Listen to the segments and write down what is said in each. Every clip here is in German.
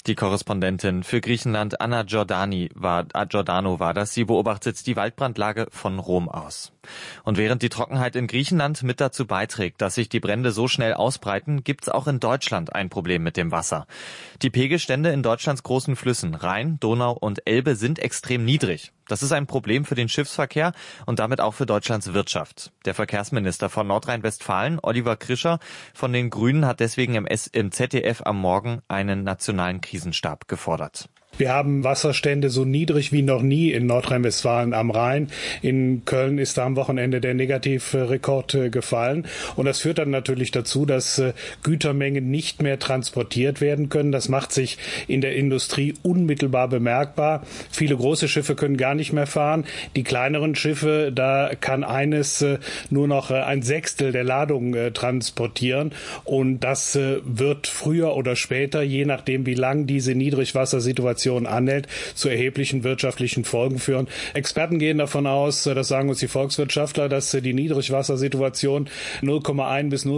Die Korrespondentin für Griechenland Anna Giordano war das. Sie beobachtet die Waldbrandlage von Rom aus. Und während die Trockenheit in Griechenland mit dazu beiträgt, dass sich die Brände so schnell ausbreiten, gibt es auch in Deutschland ein Problem mit dem Wasser. Die Pegelstände in Deutschlands großen Flüssen Rhein, Donau und Elbe sind extrem niedrig. Das ist ein Problem für den Schiffsverkehr und damit auch für Deutschlands Wirtschaft. Der Verkehrsminister von Nordrhein-Westfalen, Oliver Krischer von den Grünen, hat deswegen im ZDF am Morgen einen nationalen Krisenstab gefordert. Wir haben Wasserstände so niedrig wie noch nie in Nordrhein-Westfalen am Rhein. In Köln ist da am Wochenende der Negativrekord gefallen. Und das führt dann natürlich dazu, dass Gütermengen nicht mehr transportiert werden können. Das macht sich in der Industrie unmittelbar bemerkbar. Viele große Schiffe können gar nicht mehr fahren. Die kleineren Schiffe, da kann eines nur noch ein Sechstel der Ladung transportieren. Und das wird früher oder später, je nachdem wie lang diese Niedrigwassersituation anhält, zu erheblichen wirtschaftlichen Folgen führen. Experten gehen davon aus, das sagen uns die Volkswirtschaftler, dass die Niedrigwassersituation 0,1 bis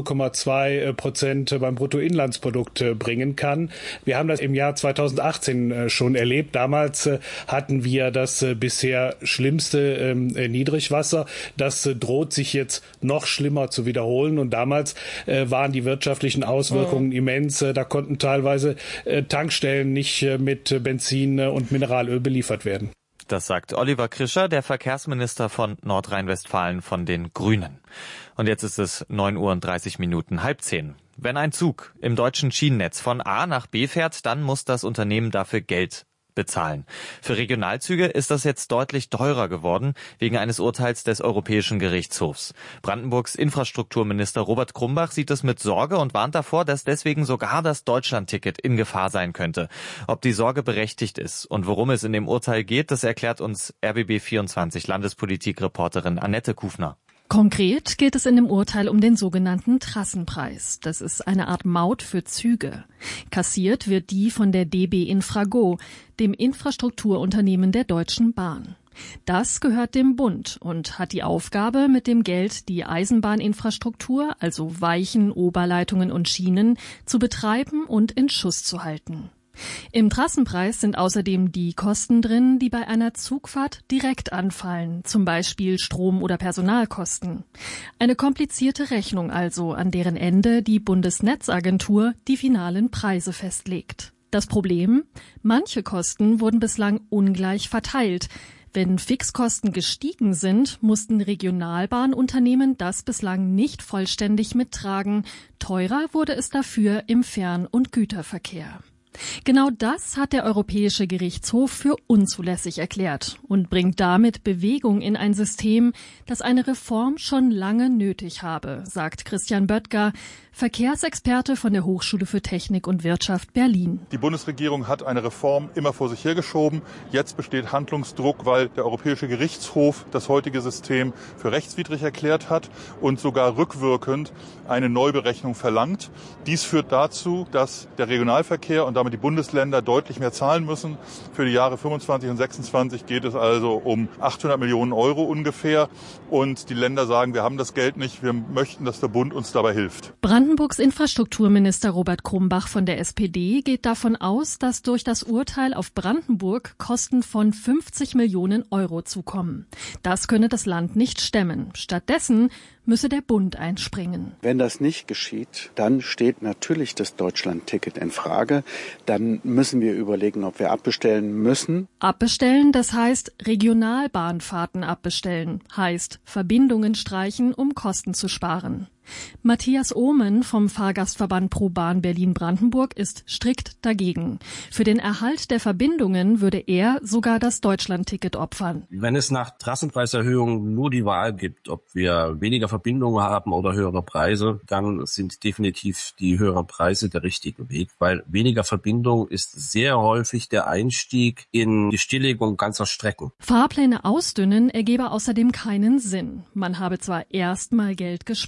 0,2% beim Bruttoinlandsprodukt bringen kann. Wir haben das im Jahr 2018 schon erlebt. Damals hatten wir das bisher schlimmste Niedrigwasser. Das droht sich jetzt noch schlimmer zu wiederholen. Und damals waren die wirtschaftlichen Auswirkungen immens. Da konnten teilweise Tankstellen nicht mit Benzin und Mineralöl beliefert werden. Das sagt Oliver Krischer, der Verkehrsminister von Nordrhein-Westfalen von den Grünen. Und jetzt ist es 9:30 Uhr, 9:30. Wenn ein Zug im deutschen Schienennetz von A nach B fährt, dann muss das Unternehmen dafür Geld bezahlen. Für Regionalzüge ist das jetzt deutlich teurer geworden, wegen eines Urteils des Europäischen Gerichtshofs. Brandenburgs Infrastrukturminister Robert Krumbach sieht es mit Sorge und warnt davor, dass deswegen sogar das Deutschlandticket in Gefahr sein könnte. Ob die Sorge berechtigt ist und worum es in dem Urteil geht, das erklärt uns RBB24 Landespolitik-Reporterin Annette Kufner. Konkret geht es in dem Urteil um den sogenannten Trassenpreis. Das ist eine Art Maut für Züge. Kassiert wird die von der DB Infrago, dem Infrastrukturunternehmen der Deutschen Bahn. Das gehört dem Bund und hat die Aufgabe, mit dem Geld die Eisenbahninfrastruktur, also Weichen, Oberleitungen und Schienen, zu betreiben und in Schuss zu halten. Im Trassenpreis sind außerdem die Kosten drin, die bei einer Zugfahrt direkt anfallen, zum Beispiel Strom- oder Personalkosten. Eine komplizierte Rechnung also, an deren Ende die Bundesnetzagentur die finalen Preise festlegt. Das Problem? Manche Kosten wurden bislang ungleich verteilt. Wenn Fixkosten gestiegen sind, mussten Regionalbahnunternehmen das bislang nicht vollständig mittragen. Teurer wurde es dafür im Fern- und Güterverkehr. Genau das hat der Europäische Gerichtshof für unzulässig erklärt und bringt damit Bewegung in ein System, das eine Reform schon lange nötig habe, sagt Christian Böttger, Verkehrsexperte von der Hochschule für Technik und Wirtschaft Berlin. Die Bundesregierung hat eine Reform immer vor sich hergeschoben. Jetzt besteht Handlungsdruck, weil der Europäische Gerichtshof das heutige System für rechtswidrig erklärt hat und sogar rückwirkend eine Neuberechnung verlangt. Dies führt dazu, dass der Regionalverkehr und damit die Bundesländer deutlich mehr zahlen müssen. Für die Jahre 25 und 26 geht es also um 800 Millionen Euro ungefähr. Und die Länder sagen, wir haben das Geld nicht, wir möchten, dass der Bund uns dabei hilft. Brandenburgs Infrastrukturminister Robert Krumbach von der SPD geht davon aus, dass durch das Urteil auf Brandenburg Kosten von 50 Millionen Euro zukommen. Das könne das Land nicht stemmen. Stattdessen müsse der Bund einspringen. Wenn das nicht geschieht, dann steht natürlich das Deutschlandticket in Frage. Dann müssen wir überlegen, ob wir abbestellen müssen. Abbestellen, das heißt Regionalbahnfahrten abbestellen, heißt Verbindungen streichen, um Kosten zu sparen. Matthias Ohmen vom Fahrgastverband ProBahn Berlin-Brandenburg ist strikt dagegen. Für den Erhalt der Verbindungen würde er sogar das Deutschlandticket opfern. Wenn es nach Trassenpreiserhöhungen nur die Wahl gibt, ob wir weniger Verbindungen haben oder höhere Preise, dann sind definitiv die höheren Preise der richtige Weg, weil weniger Verbindung ist sehr häufig der Einstieg in die Stilllegung ganzer Strecken. Fahrpläne ausdünnen ergebe außerdem keinen Sinn. Man habe zwar erstmal Geld gespart,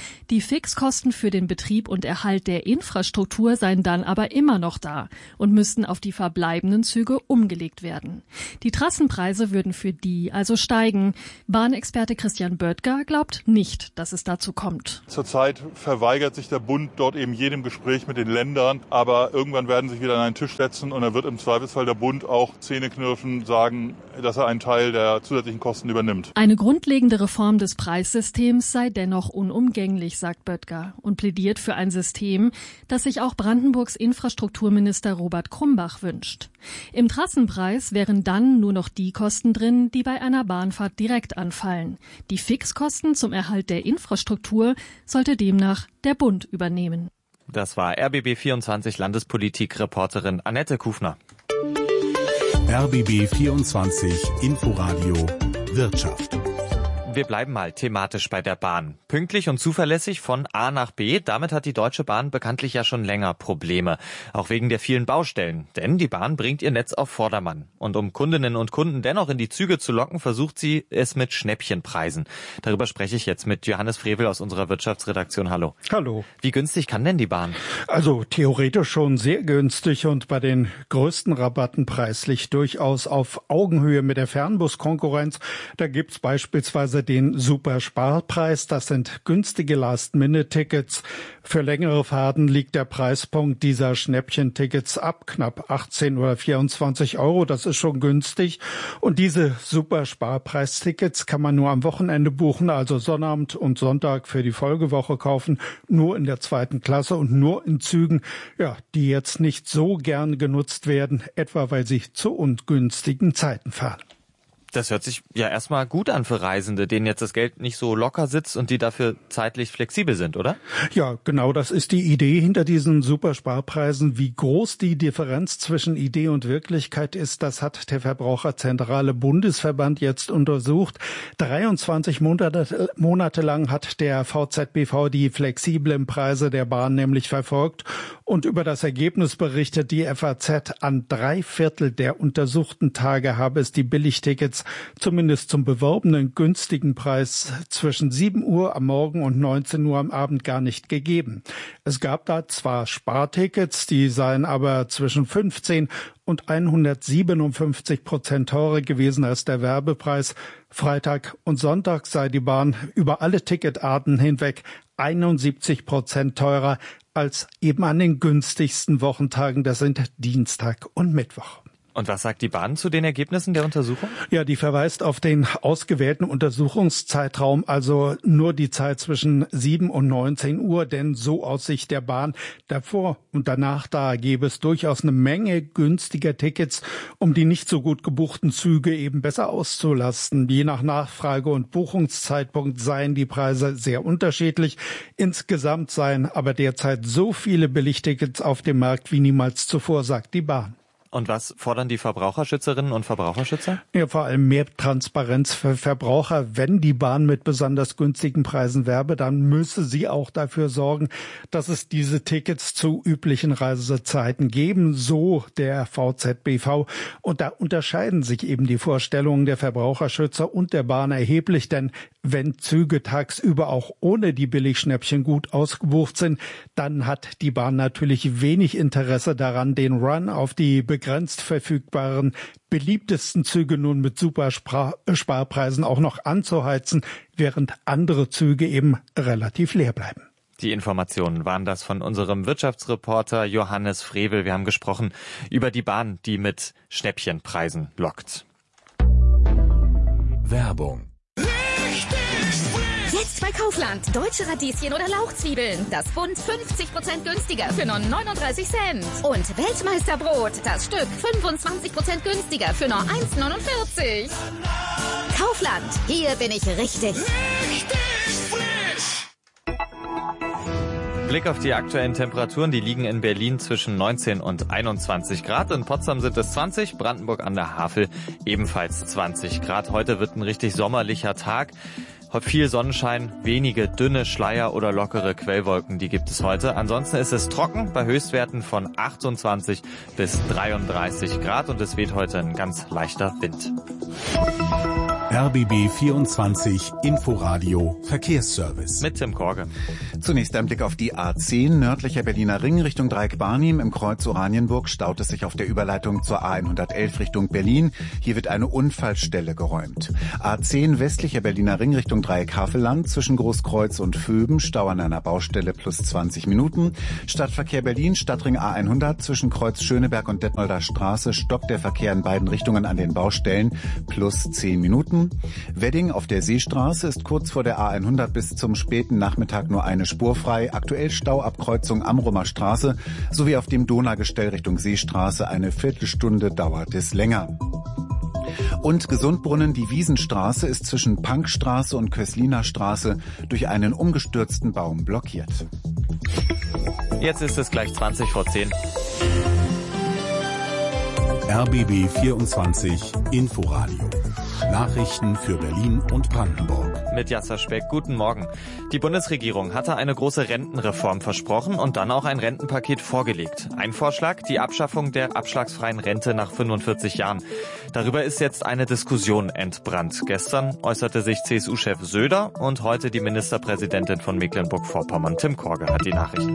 Die Fixkosten für den Betrieb und Erhalt der Infrastruktur seien dann aber immer noch da und müssten auf die verbleibenden Züge umgelegt werden. Die Trassenpreise würden für die also steigen. Bahnexperte Christian Böttger glaubt nicht, dass es dazu kommt. Zurzeit verweigert sich der Bund dort eben jedem Gespräch mit den Ländern, aber irgendwann werden sich wieder an einen Tisch setzen und dann wird im Zweifelsfall der Bund auch zähneknirschend sagen, dass er einen Teil der zusätzlichen Kosten übernimmt. Eine grundlegende Reform des Preissystems sei dennoch unumgänglich, sagt Böttger und plädiert für ein System, das sich auch Brandenburgs Infrastrukturminister Robert Krumbach wünscht. Im Trassenpreis wären dann nur noch die Kosten drin, die bei einer Bahnfahrt direkt anfallen. Die Fixkosten zum Erhalt der Infrastruktur sollte demnach der Bund übernehmen. Das war RBB 24 Landespolitik-Reporterin Annette Kufner. RBB 24 Inforadio Wirtschaft. Wir bleiben mal thematisch bei der Bahn. Pünktlich und zuverlässig von A nach B, damit hat die Deutsche Bahn bekanntlich ja schon länger Probleme. Auch wegen der vielen Baustellen. Denn die Bahn bringt ihr Netz auf Vordermann. Und um Kundinnen und Kunden dennoch in die Züge zu locken, versucht sie es mit Schnäppchenpreisen. Darüber spreche ich jetzt mit Johannes Frevel aus unserer Wirtschaftsredaktion. Hallo. Hallo. Wie günstig kann denn die Bahn? Also theoretisch schon sehr günstig und bei den größten Rabatten preislich durchaus auf Augenhöhe mit der Fernbuskonkurrenz. Da gibt's beispielsweise den Supersparpreis. Das sind günstige Last-Minute-Tickets. Für längere Fahrten liegt der Preispunkt dieser Schnäppchentickets ab knapp 18 oder 24 Euro. Das ist schon günstig. Und diese Supersparpreistickets kann man nur am Wochenende buchen, also Sonnabend und Sonntag für die Folgewoche kaufen, nur in der zweiten Klasse und nur in Zügen, ja, die jetzt nicht so gern genutzt werden, etwa weil sie zu ungünstigen Zeiten fahren. Das hört sich ja erstmal gut an für Reisende, denen jetzt das Geld nicht so locker sitzt und die dafür zeitlich flexibel sind, oder? Ja, genau, das ist die Idee hinter diesen Supersparpreisen. Wie groß die Differenz zwischen Idee und Wirklichkeit ist, das hat der Verbraucherzentrale Bundesverband jetzt untersucht. 23 Monate lang hat der VZBV die flexiblen Preise der Bahn nämlich verfolgt und über das Ergebnis berichtet die FAZ. An 3/4 der untersuchten Tage habe es die Billigtickets zumindest zum beworbenen günstigen Preis zwischen 7 Uhr am Morgen und 19 Uhr am Abend gar nicht gegeben. Es gab da zwar Spartickets, die seien aber zwischen 15 und 157% teurer gewesen als der Werbepreis. Freitag und Sonntag sei die Bahn über alle Ticketarten hinweg 71% teurer als eben an den günstigsten Wochentagen. Das sind Dienstag und Mittwoch. Und was sagt die Bahn zu den Ergebnissen der Untersuchung? Ja, die verweist auf den ausgewählten Untersuchungszeitraum, also nur die Zeit zwischen 7 und 19 Uhr, denn so aus Sicht der Bahn davor und danach da gäbe es durchaus eine Menge günstiger Tickets, um die nicht so gut gebuchten Züge eben besser auszulasten. Je nach Nachfrage und Buchungszeitpunkt seien die Preise sehr unterschiedlich. Insgesamt seien aber derzeit so viele Billigtickets auf dem Markt wie niemals zuvor, sagt die Bahn. Und was fordern die Verbraucherschützerinnen und Verbraucherschützer? Ja, vor allem mehr Transparenz für Verbraucher. Wenn die Bahn mit besonders günstigen Preisen werbe, dann müsse sie auch dafür sorgen, dass es diese Tickets zu üblichen Reisezeiten geben, so der VZBV. Und da unterscheiden sich eben die Vorstellungen der Verbraucherschützer und der Bahn erheblich, denn wenn Züge tagsüber auch ohne die Billigschnäppchen gut ausgebucht sind, dann hat die Bahn natürlich wenig Interesse daran, den Run auf die begrenzt verfügbaren, beliebtesten Züge nun mit Supersparpreisen auch noch anzuheizen, während andere Züge eben relativ leer bleiben. Die Informationen waren das von unserem Wirtschaftsreporter Johannes Frevel. Wir haben gesprochen über die Bahn, die mit Schnäppchenpreisen lockt. Werbung. Jetzt bei Kaufland. Deutsche Radieschen oder Lauchzwiebeln. Das Pfund 50% günstiger für nur 39 Cent. Und Weltmeisterbrot. Das Stück 25% günstiger für nur 1,49. Kaufland. Hier bin ich richtig. Blick auf die aktuellen Temperaturen, die liegen in Berlin zwischen 19 und 21 Grad. In Potsdam sind es 20, Brandenburg an der Havel ebenfalls 20 Grad. Heute wird ein richtig sommerlicher Tag. Viel Sonnenschein, wenige dünne Schleier oder lockere Quellwolken, die gibt es heute. Ansonsten ist es trocken bei Höchstwerten von 28 bis 33 Grad und es weht heute ein ganz leichter Wind. RBB 24 Inforadio Verkehrsservice. Mit Tim Korge. Zunächst ein Blick auf die A10, nördlicher Berliner Ring Richtung Dreieck Barnim. Im Kreuz Oranienburg staut es sich auf der Überleitung zur A111 Richtung Berlin. Hier wird eine Unfallstelle geräumt. A10, westlicher Berliner Ring Richtung Dreieck Havelland. Zwischen Großkreuz und Vöben Stau an einer Baustelle plus 20 Minuten. Stadtverkehr Berlin, Stadtring A100. Zwischen Kreuz Schöneberg und Detmolder Straße stoppt der Verkehr in beiden Richtungen an den Baustellen plus 10 Minuten. Wedding auf der Seestraße ist kurz vor der A100 bis zum späten Nachmittag nur eine Spur frei. Aktuell Stauabkreuzung Amrumer Straße sowie auf dem Donaugestell Richtung Seestraße. Eine Viertelstunde dauert es länger. Und Gesundbrunnen, die Wiesenstraße ist zwischen Pankstraße und Kösliner Straße durch einen umgestürzten Baum blockiert. Jetzt ist es gleich 20 vor 10. RBB 24 Inforadio. Nachrichten für Berlin und Brandenburg. Mit Jasser Speck, guten Morgen. Die Bundesregierung hatte eine große Rentenreform versprochen und dann auch ein Rentenpaket vorgelegt. Ein Vorschlag, die Abschaffung der abschlagsfreien Rente nach 45 Jahren. Darüber ist jetzt eine Diskussion entbrannt. Gestern äußerte sich CSU-Chef Söder und heute die Ministerpräsidentin von Mecklenburg-Vorpommern, Tim Korge, hat die Nachrichten.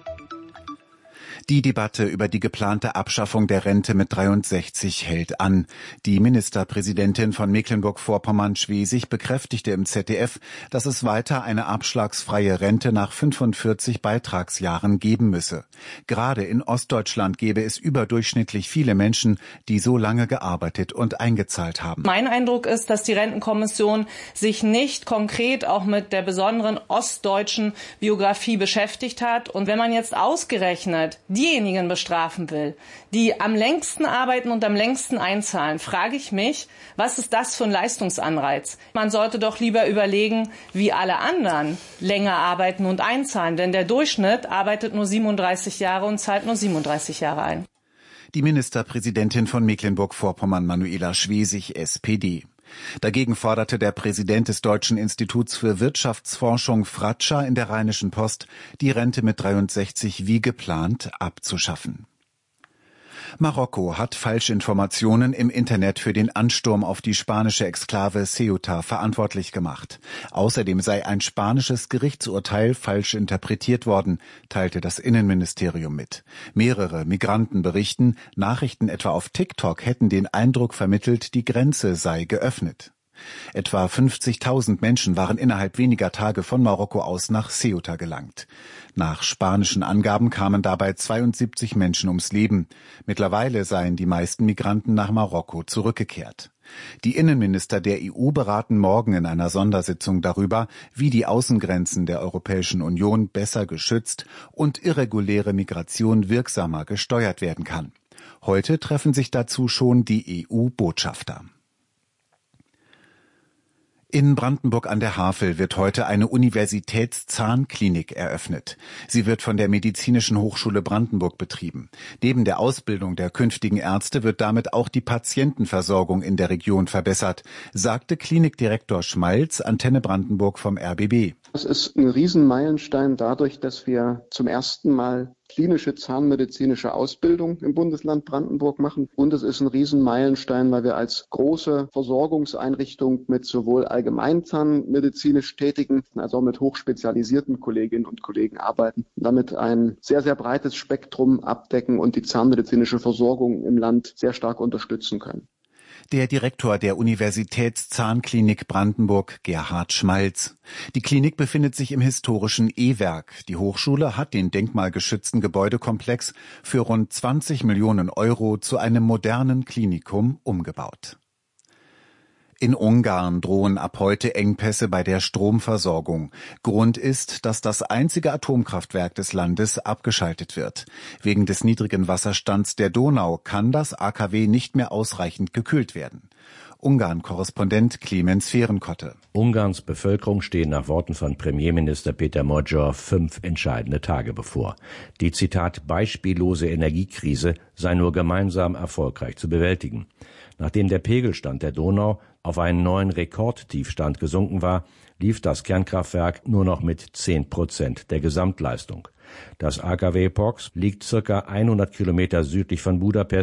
Die Debatte über die geplante Abschaffung der Rente mit 63 hält an. Die Ministerpräsidentin von Mecklenburg-Vorpommern, Schwesig, bekräftigte im ZDF, dass es weiter eine abschlagsfreie Rente nach 45 Beitragsjahren geben müsse. Gerade in Ostdeutschland gäbe es überdurchschnittlich viele Menschen, die so lange gearbeitet und eingezahlt haben. Mein Eindruck ist, dass die Rentenkommission sich nicht konkret auch mit der besonderen ostdeutschen Biografie beschäftigt hat. Und wenn man jetzt ausgerechnet diejenigen bestrafen will, die am längsten arbeiten und am längsten einzahlen, frage ich mich, was ist das für ein Leistungsanreiz? Man sollte doch lieber überlegen, wie alle anderen länger arbeiten und einzahlen, denn der Durchschnitt arbeitet nur 37 Jahre und zahlt nur 37 Jahre ein. Die Ministerpräsidentin von Mecklenburg-Vorpommern, Manuela Schwesig, SPD. Dagegen forderte der Präsident des Deutschen Instituts für Wirtschaftsforschung, Fratscher, in der Rheinischen Post, die Rente mit 63 wie geplant abzuschaffen. Marokko hat Falschinformationen im Internet für den Ansturm auf die spanische Exklave Ceuta verantwortlich gemacht. Außerdem sei ein spanisches Gerichtsurteil falsch interpretiert worden, teilte das Innenministerium mit. Mehrere Migranten berichten, Nachrichten etwa auf TikTok hätten den Eindruck vermittelt, die Grenze sei geöffnet. Etwa 50.000 Menschen waren innerhalb weniger Tage von Marokko aus nach Ceuta gelangt. Nach spanischen Angaben kamen dabei 72 Menschen ums Leben. Mittlerweile seien die meisten Migranten nach Marokko zurückgekehrt. Die Innenminister der EU beraten morgen in einer Sondersitzung darüber, wie die Außengrenzen der Europäischen Union besser geschützt und irreguläre Migration wirksamer gesteuert werden kann. Heute treffen sich dazu schon die EU-Botschafter. In Brandenburg an der Havel wird heute eine Universitätszahnklinik eröffnet. Sie wird von der Medizinischen Hochschule Brandenburg betrieben. Neben der Ausbildung der künftigen Ärzte wird damit auch die Patientenversorgung in der Region verbessert, sagte Klinikdirektor Schmalz, Antenne Brandenburg vom RBB. Das ist ein Riesenmeilenstein dadurch, dass wir zum ersten Mal klinische zahnmedizinische Ausbildung im Bundesland Brandenburg machen. Und es ist ein Riesenmeilenstein, weil wir als große Versorgungseinrichtung mit sowohl allgemeinzahnmedizinisch tätigen als auch mit hochspezialisierten Kolleginnen und Kollegen arbeiten. Und damit ein sehr, sehr breites Spektrum abdecken und die zahnmedizinische Versorgung im Land sehr stark unterstützen können. Der Direktor der Universitätszahnklinik Brandenburg, Gerhard Schmalz. Die Klinik befindet sich im historischen E-Werk. Die Hochschule hat den denkmalgeschützten Gebäudekomplex für rund 20 Millionen Euro zu einem modernen Klinikum umgebaut. In Ungarn drohen ab heute Engpässe bei der Stromversorgung. Grund ist, dass das einzige Atomkraftwerk des Landes abgeschaltet wird. Wegen des niedrigen Wasserstands der Donau kann das AKW nicht mehr ausreichend gekühlt werden. Ungarn-Korrespondent Clemens Fehrenkotte. Ungarns Bevölkerung stehen nach Worten von Premierminister Peter Magyar 5 entscheidende Tage bevor. Die, Zitat, beispiellose Energiekrise sei nur gemeinsam erfolgreich zu bewältigen. Nachdem der Pegelstand der Donau auf einen neuen Rekordtiefstand gesunken war, lief das Kernkraftwerk nur noch mit 10% der Gesamtleistung. Das AKW Pox liegt circa 100 Kilometer südlich von Budapest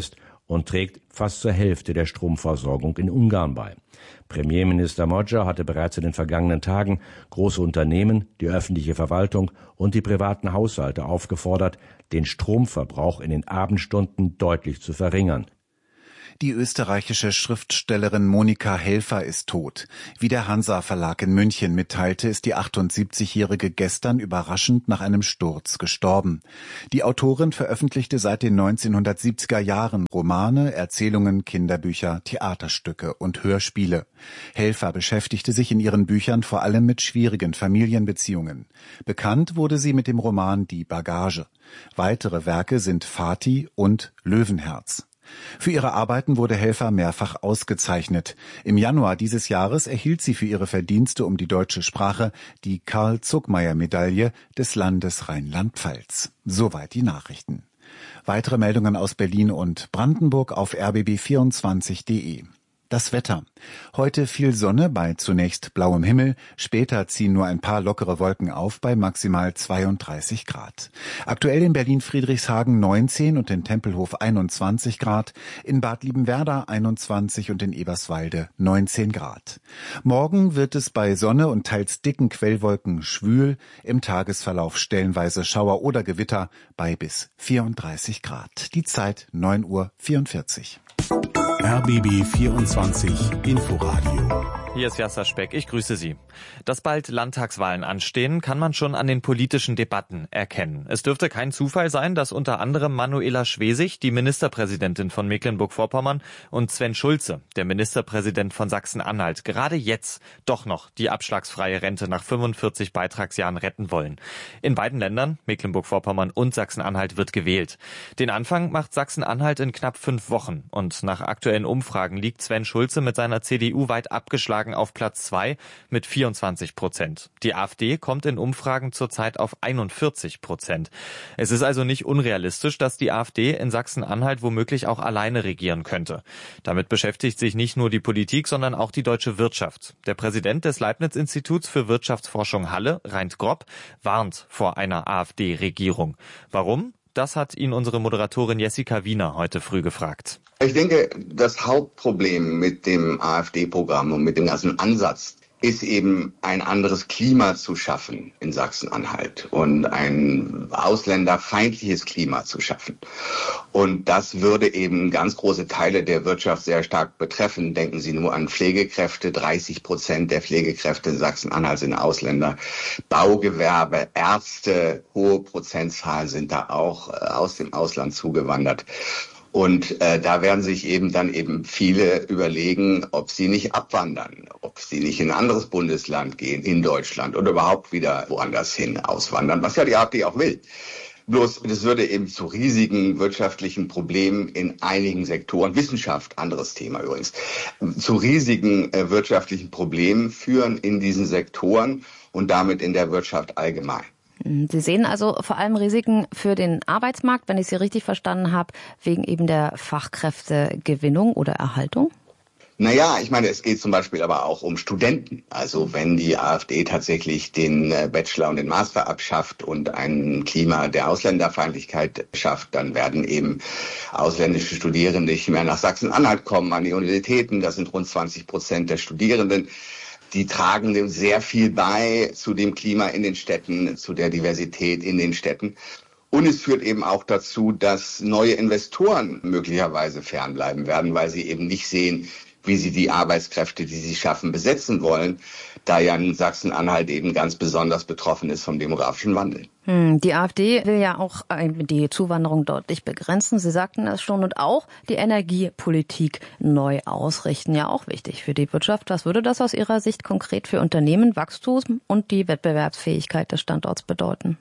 und trägt fast zur Hälfte der Stromversorgung in Ungarn bei. Premierminister Magyar hatte bereits in den vergangenen Tagen große Unternehmen, die öffentliche Verwaltung und die privaten Haushalte aufgefordert, den Stromverbrauch in den Abendstunden deutlich zu verringern. Die österreichische Schriftstellerin Monika Helfer ist tot. Wie der Hansa Verlag in München mitteilte, ist die 78-Jährige gestern überraschend nach einem Sturz gestorben. Die Autorin veröffentlichte seit den 1970er Jahren Romane, Erzählungen, Kinderbücher, Theaterstücke und Hörspiele. Helfer beschäftigte sich in ihren Büchern vor allem mit schwierigen Familienbeziehungen. Bekannt wurde sie mit dem Roman Die Bagage. Weitere Werke sind Vati und Löwenherz. Für ihre Arbeiten wurde Helfer mehrfach ausgezeichnet. Im Januar dieses Jahres erhielt sie für ihre Verdienste um die deutsche Sprache die Karl-Zuckmayer-Medaille des Landes Rheinland-Pfalz. Soweit die Nachrichten. Weitere Meldungen aus Berlin und Brandenburg auf rbb24.de. Das Wetter. Heute viel Sonne bei zunächst blauem Himmel, später ziehen nur ein paar lockere Wolken auf bei maximal 32 Grad. Aktuell in Berlin-Friedrichshagen 19 und in Tempelhof 21 Grad, in Bad Liebenwerda 21 und in Eberswalde 19 Grad. Morgen wird es bei Sonne und teils dicken Quellwolken schwül, im Tagesverlauf stellenweise Schauer oder Gewitter bei bis 34 Grad. Die Zeit 9:44 Uhr. RBB 24 Inforadio. Hier ist Jasser Speck, ich grüße Sie. Dass bald Landtagswahlen anstehen, kann man schon an den politischen Debatten erkennen. Es dürfte kein Zufall sein, dass unter anderem Manuela Schwesig, die Ministerpräsidentin von Mecklenburg-Vorpommern, und Sven Schulze, der Ministerpräsident von Sachsen-Anhalt, gerade jetzt doch noch die abschlagsfreie Rente nach 45 Beitragsjahren retten wollen. In beiden Ländern, Mecklenburg-Vorpommern und Sachsen-Anhalt, wird gewählt. Den Anfang macht Sachsen-Anhalt in knapp 5 Wochen. Und nach aktuellen Umfragen liegt Sven Schulze mit seiner CDU weit abgeschlagen auf Platz 2 mit 24%. Die AfD kommt in Umfragen zurzeit auf 41%. Es ist also nicht unrealistisch, dass die AfD in Sachsen-Anhalt womöglich auch alleine regieren könnte. Damit beschäftigt sich nicht nur die Politik, sondern auch die deutsche Wirtschaft. Der Präsident des Leibniz-Instituts für Wirtschaftsforschung Halle, Reint Grob, warnt vor einer AfD-Regierung. Warum? Das hat ihn unsere Moderatorin Jessica Wiener heute früh gefragt. Ich denke, das Hauptproblem mit dem AfD-Programm und mit dem ganzen Ansatz ist eben ein anderes Klima zu schaffen in Sachsen-Anhalt und ein ausländerfeindliches Klima zu schaffen. Und das würde eben ganz große Teile der Wirtschaft sehr stark betreffen. Denken Sie nur an Pflegekräfte. 30% der Pflegekräfte in Sachsen-Anhalt sind Ausländer. Baugewerbe, Ärzte, hohe Prozentzahl sind da auch aus dem Ausland zugewandert. Und da werden sich dann viele überlegen, ob sie nicht abwandern, ob sie nicht in ein anderes Bundesland gehen, in Deutschland oder überhaupt wieder woanders hin auswandern, was ja die AfD auch will. Bloß, das würde eben zu riesigen wirtschaftlichen Problemen in einigen Sektoren, Wissenschaft, anderes Thema übrigens, zu riesigen wirtschaftlichen Problemen führen in diesen Sektoren und damit in der Wirtschaft allgemein. Sie sehen also vor allem Risiken für den Arbeitsmarkt, wenn ich Sie richtig verstanden habe, wegen eben der Fachkräftegewinnung oder Erhaltung? Naja, ich meine, es geht zum Beispiel aber auch um Studenten. Also wenn die AfD tatsächlich den Bachelor und den Master abschafft und ein Klima der Ausländerfeindlichkeit schafft, dann werden eben ausländische Studierende nicht mehr nach Sachsen-Anhalt kommen, an die Universitäten. Das sind rund 20% der Studierenden. Die tragen sehr viel bei zu dem Klima in den Städten, zu der Diversität in den Städten. Und es führt eben auch dazu, dass neue Investoren möglicherweise fernbleiben werden, weil sie eben nicht sehen, wie sie die Arbeitskräfte, die sie schaffen, besetzen wollen, da ja in Sachsen-Anhalt eben ganz besonders betroffen ist vom demografischen Wandel. Die AfD will ja auch die Zuwanderung deutlich begrenzen. Sie sagten das schon. Und auch die Energiepolitik neu ausrichten. Ja, auch wichtig für die Wirtschaft. Was würde das aus Ihrer Sicht konkret für Unternehmen, Wachstum und die Wettbewerbsfähigkeit des Standorts bedeuten?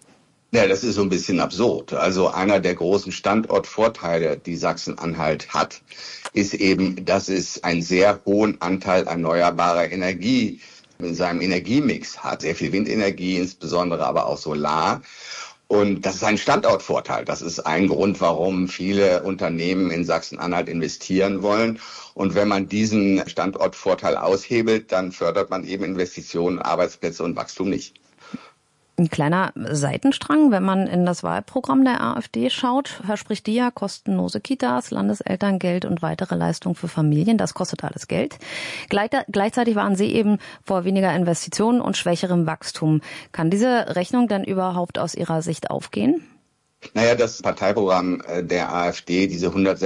Ja, das ist so ein bisschen absurd. Also einer der großen Standortvorteile, die Sachsen-Anhalt hat, ist eben, dass es einen sehr hohen Anteil erneuerbarer Energie in seinem Energiemix hat. Sehr viel Windenergie, insbesondere aber auch Solar. Und das ist ein Standortvorteil. Das ist ein Grund, warum viele Unternehmen in Sachsen-Anhalt investieren wollen. Und wenn man diesen Standortvorteil aushebelt, dann fördert man eben Investitionen, Arbeitsplätze und Wachstum nicht. Ein kleiner Seitenstrang, wenn man in das Wahlprogramm der AfD schaut, verspricht die ja kostenlose Kitas, Landeselterngeld und weitere Leistungen für Familien. Das kostet alles Geld. Gleichzeitig waren sie eben vor weniger Investitionen und schwächerem Wachstum. Kann diese Rechnung denn überhaupt aus Ihrer Sicht aufgehen? Naja, das Parteiprogramm der AfD, diese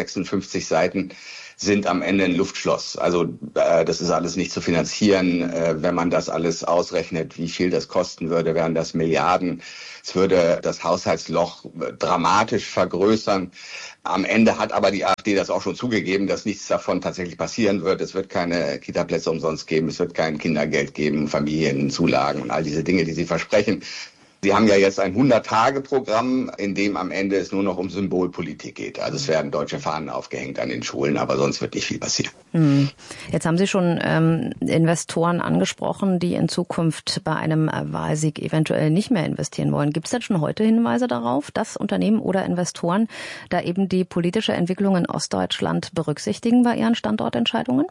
156 Seiten, sind am Ende ein Luftschloss. Also das ist alles nicht zu finanzieren. Wenn man das alles ausrechnet, wie viel das kosten würde, wären das Milliarden. Es würde das Haushaltsloch dramatisch vergrößern. Am Ende hat aber die AfD das auch schon zugegeben, dass nichts davon tatsächlich passieren wird. Es wird keine Kita-Plätze umsonst geben, es wird kein Kindergeld geben, Familienzulagen und all diese Dinge, die sie versprechen. Sie haben ja jetzt ein 100-Tage-Programm, in dem am Ende es nur noch um Symbolpolitik geht. Also es werden deutsche Fahnen aufgehängt an den Schulen, aber sonst wird nicht viel passieren. Jetzt haben Sie schon Investoren angesprochen, die in Zukunft bei einem Wahlsieg eventuell nicht mehr investieren wollen. Gibt es denn schon heute Hinweise darauf, dass Unternehmen oder Investoren da eben die politische Entwicklung in Ostdeutschland berücksichtigen bei ihren Standortentscheidungen?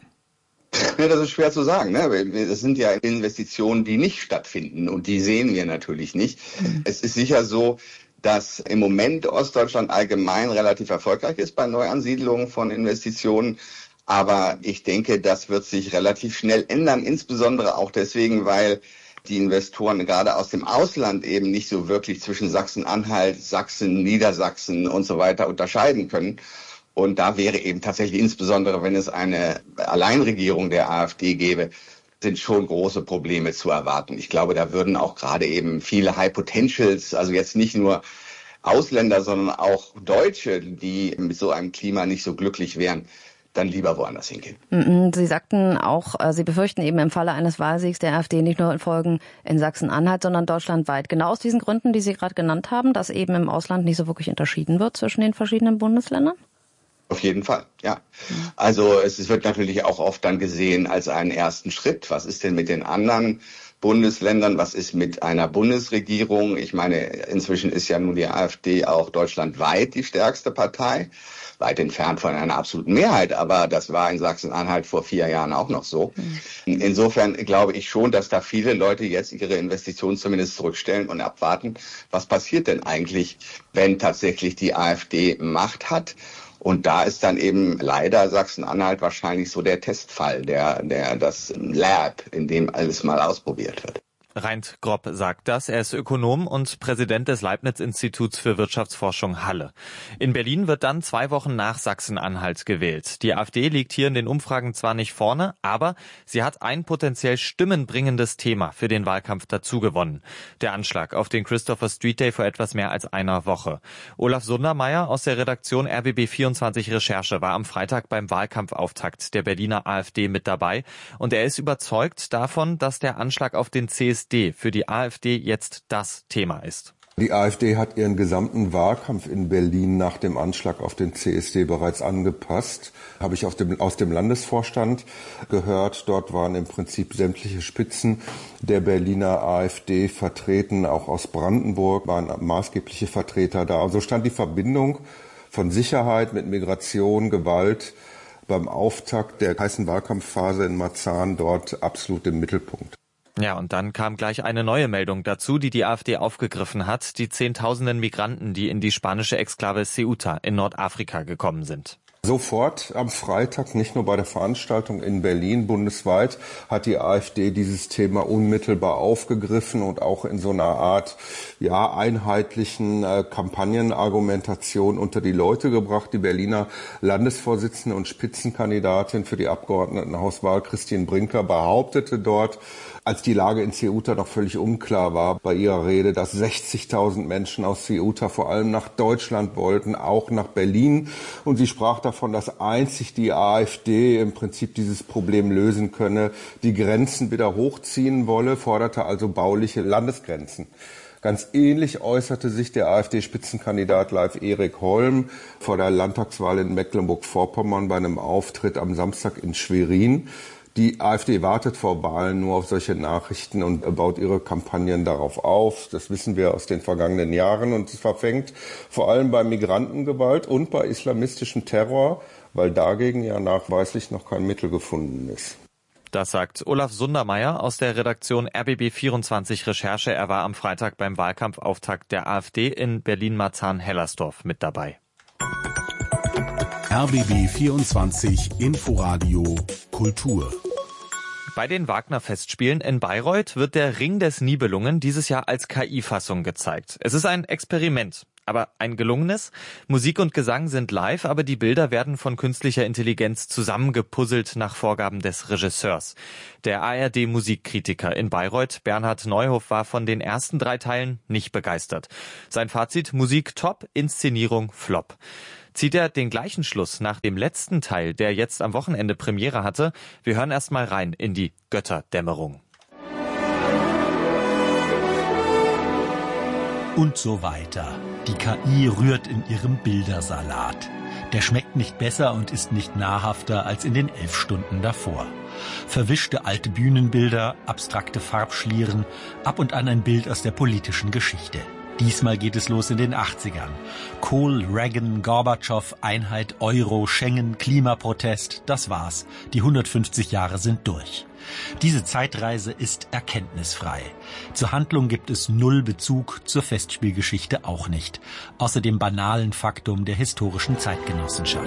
Ja, das ist schwer zu sagen. Ne? Das sind ja Investitionen, die nicht stattfinden und die sehen wir natürlich nicht. Es ist sicher so, dass im Moment Ostdeutschland allgemein relativ erfolgreich ist bei Neuansiedlungen von Investitionen. Aber ich denke, das wird sich relativ schnell ändern, insbesondere auch deswegen, weil die Investoren gerade aus dem Ausland eben nicht so wirklich zwischen Sachsen-Anhalt, Sachsen, Niedersachsen und so weiter unterscheiden können. Und da wäre eben tatsächlich insbesondere, wenn es eine Alleinregierung der AfD gäbe, sind schon große Probleme zu erwarten. Ich glaube, da würden auch gerade eben viele High Potentials, also jetzt nicht nur Ausländer, sondern auch Deutsche, die mit so einem Klima nicht so glücklich wären, dann lieber woanders hingehen. Sie sagten auch, Sie befürchten eben im Falle eines Wahlsiegs der AfD nicht nur Folgen in Sachsen-Anhalt, sondern deutschlandweit. Genau aus diesen Gründen, die Sie gerade genannt haben, dass eben im Ausland nicht so wirklich unterschieden wird zwischen den verschiedenen Bundesländern? Auf jeden Fall, ja. Also es wird natürlich auch oft dann gesehen als einen ersten Schritt. Was ist denn mit den anderen Bundesländern? Was ist mit einer Bundesregierung? Ich meine, inzwischen ist ja nun die AfD auch deutschlandweit die stärkste Partei. Weit entfernt von einer absoluten Mehrheit, aber das war in Sachsen-Anhalt vor 4 Jahren auch noch so. Insofern glaube ich schon, dass da viele Leute jetzt ihre Investitionen zumindest zurückstellen und abwarten, was passiert denn eigentlich, wenn tatsächlich die AfD Macht hat. Und da ist dann eben leider Sachsen-Anhalt wahrscheinlich so der Testfall, das Lab, in dem alles mal ausprobiert wird. Reint Grob sagt das. Er ist Ökonom und Präsident des Leibniz-Instituts für Wirtschaftsforschung Halle. In Berlin wird dann 2 Wochen nach Sachsen-Anhalt gewählt. Die AfD liegt hier in den Umfragen zwar nicht vorne, aber sie hat ein potenziell stimmenbringendes Thema für den Wahlkampf dazugewonnen. Der Anschlag auf den Christopher Street Day vor etwas mehr als einer Woche. Olaf Sundermeier aus der Redaktion RBB24 Recherche war am Freitag beim Wahlkampfauftakt der Berliner AfD mit dabei und er ist überzeugt davon, dass der Anschlag auf den CSD für die AfD jetzt das Thema ist. Die AfD hat ihren gesamten Wahlkampf in Berlin nach dem Anschlag auf den CSD bereits angepasst. Habe ich aus dem Landesvorstand gehört. Dort waren im Prinzip sämtliche Spitzen der Berliner AfD vertreten. Auch aus Brandenburg waren maßgebliche Vertreter da. Also stand die Verbindung von Sicherheit mit Migration, Gewalt beim Auftakt der heißen Wahlkampfphase in Marzahn dort absolut im Mittelpunkt. Ja, und dann kam gleich eine neue Meldung dazu, die die AfD aufgegriffen hat. Die Zehntausenden Migranten, die in die spanische Exklave Ceuta in Nordafrika gekommen sind. Sofort am Freitag, nicht nur bei der Veranstaltung in Berlin, bundesweit, hat die AfD dieses Thema unmittelbar aufgegriffen und auch in so einer Art einheitlichen Kampagnenargumentation unter die Leute gebracht. Die Berliner Landesvorsitzende und Spitzenkandidatin für die Abgeordnetenhauswahl Christine Brinker behauptete dort, als die Lage in Ceuta noch völlig unklar war, bei ihrer Rede, dass 60.000 Menschen aus Ceuta vor allem nach Deutschland wollten, auch nach Berlin. Und sie sprach davon, dass einzig die AfD im Prinzip dieses Problem lösen könne, die Grenzen wieder hochziehen wolle, forderte also bauliche Landesgrenzen. Ganz ähnlich äußerte sich der AfD-Spitzenkandidat Leif Erik Holm vor der Landtagswahl in Mecklenburg-Vorpommern bei einem Auftritt am Samstag in Schwerin. Die AfD wartet vor Wahlen nur auf solche Nachrichten und baut ihre Kampagnen darauf auf. Das wissen wir aus den vergangenen Jahren. Und es verfängt vor allem bei Migrantengewalt und bei islamistischem Terror, weil dagegen ja nachweislich noch kein Mittel gefunden ist. Das sagt Olaf Sundermeier aus der Redaktion RBB24 Recherche. Er war am Freitag beim Wahlkampfauftakt der AfD in Berlin-Marzahn-Hellersdorf mit dabei. RBB24 Inforadio Kultur. Bei den Wagner-Festspielen in Bayreuth wird der Ring des Nibelungen dieses Jahr als KI-Fassung gezeigt. Es ist ein Experiment, aber ein gelungenes. Musik und Gesang sind live, aber die Bilder werden von künstlicher Intelligenz zusammengepuzzelt nach Vorgaben des Regisseurs. Der ARD-Musikkritiker in Bayreuth, Bernhard Neuhoff, war von den ersten 3 Teilen nicht begeistert. Sein Fazit: Musik top, Inszenierung flop. Zieht er den gleichen Schluss nach dem letzten Teil, der jetzt am Wochenende Premiere hatte? Wir hören erst mal rein in die Götterdämmerung. Und so weiter. Die KI rührt in ihrem Bildersalat. Der schmeckt nicht besser und ist nicht nahrhafter als in den 11 Stunden davor. Verwischte alte Bühnenbilder, abstrakte Farbschlieren, ab und an ein Bild aus der politischen Geschichte. Diesmal geht es los in den 80ern. Kohl, Reagan, Gorbatschow, Einheit, Euro, Schengen, Klimaprotest, das war's. Die 150 Jahre sind durch. Diese Zeitreise ist erkenntnisfrei. Zur Handlung gibt es null Bezug, zur Festspielgeschichte auch nicht. Außer dem banalen Faktum der historischen Zeitgenossenschaft.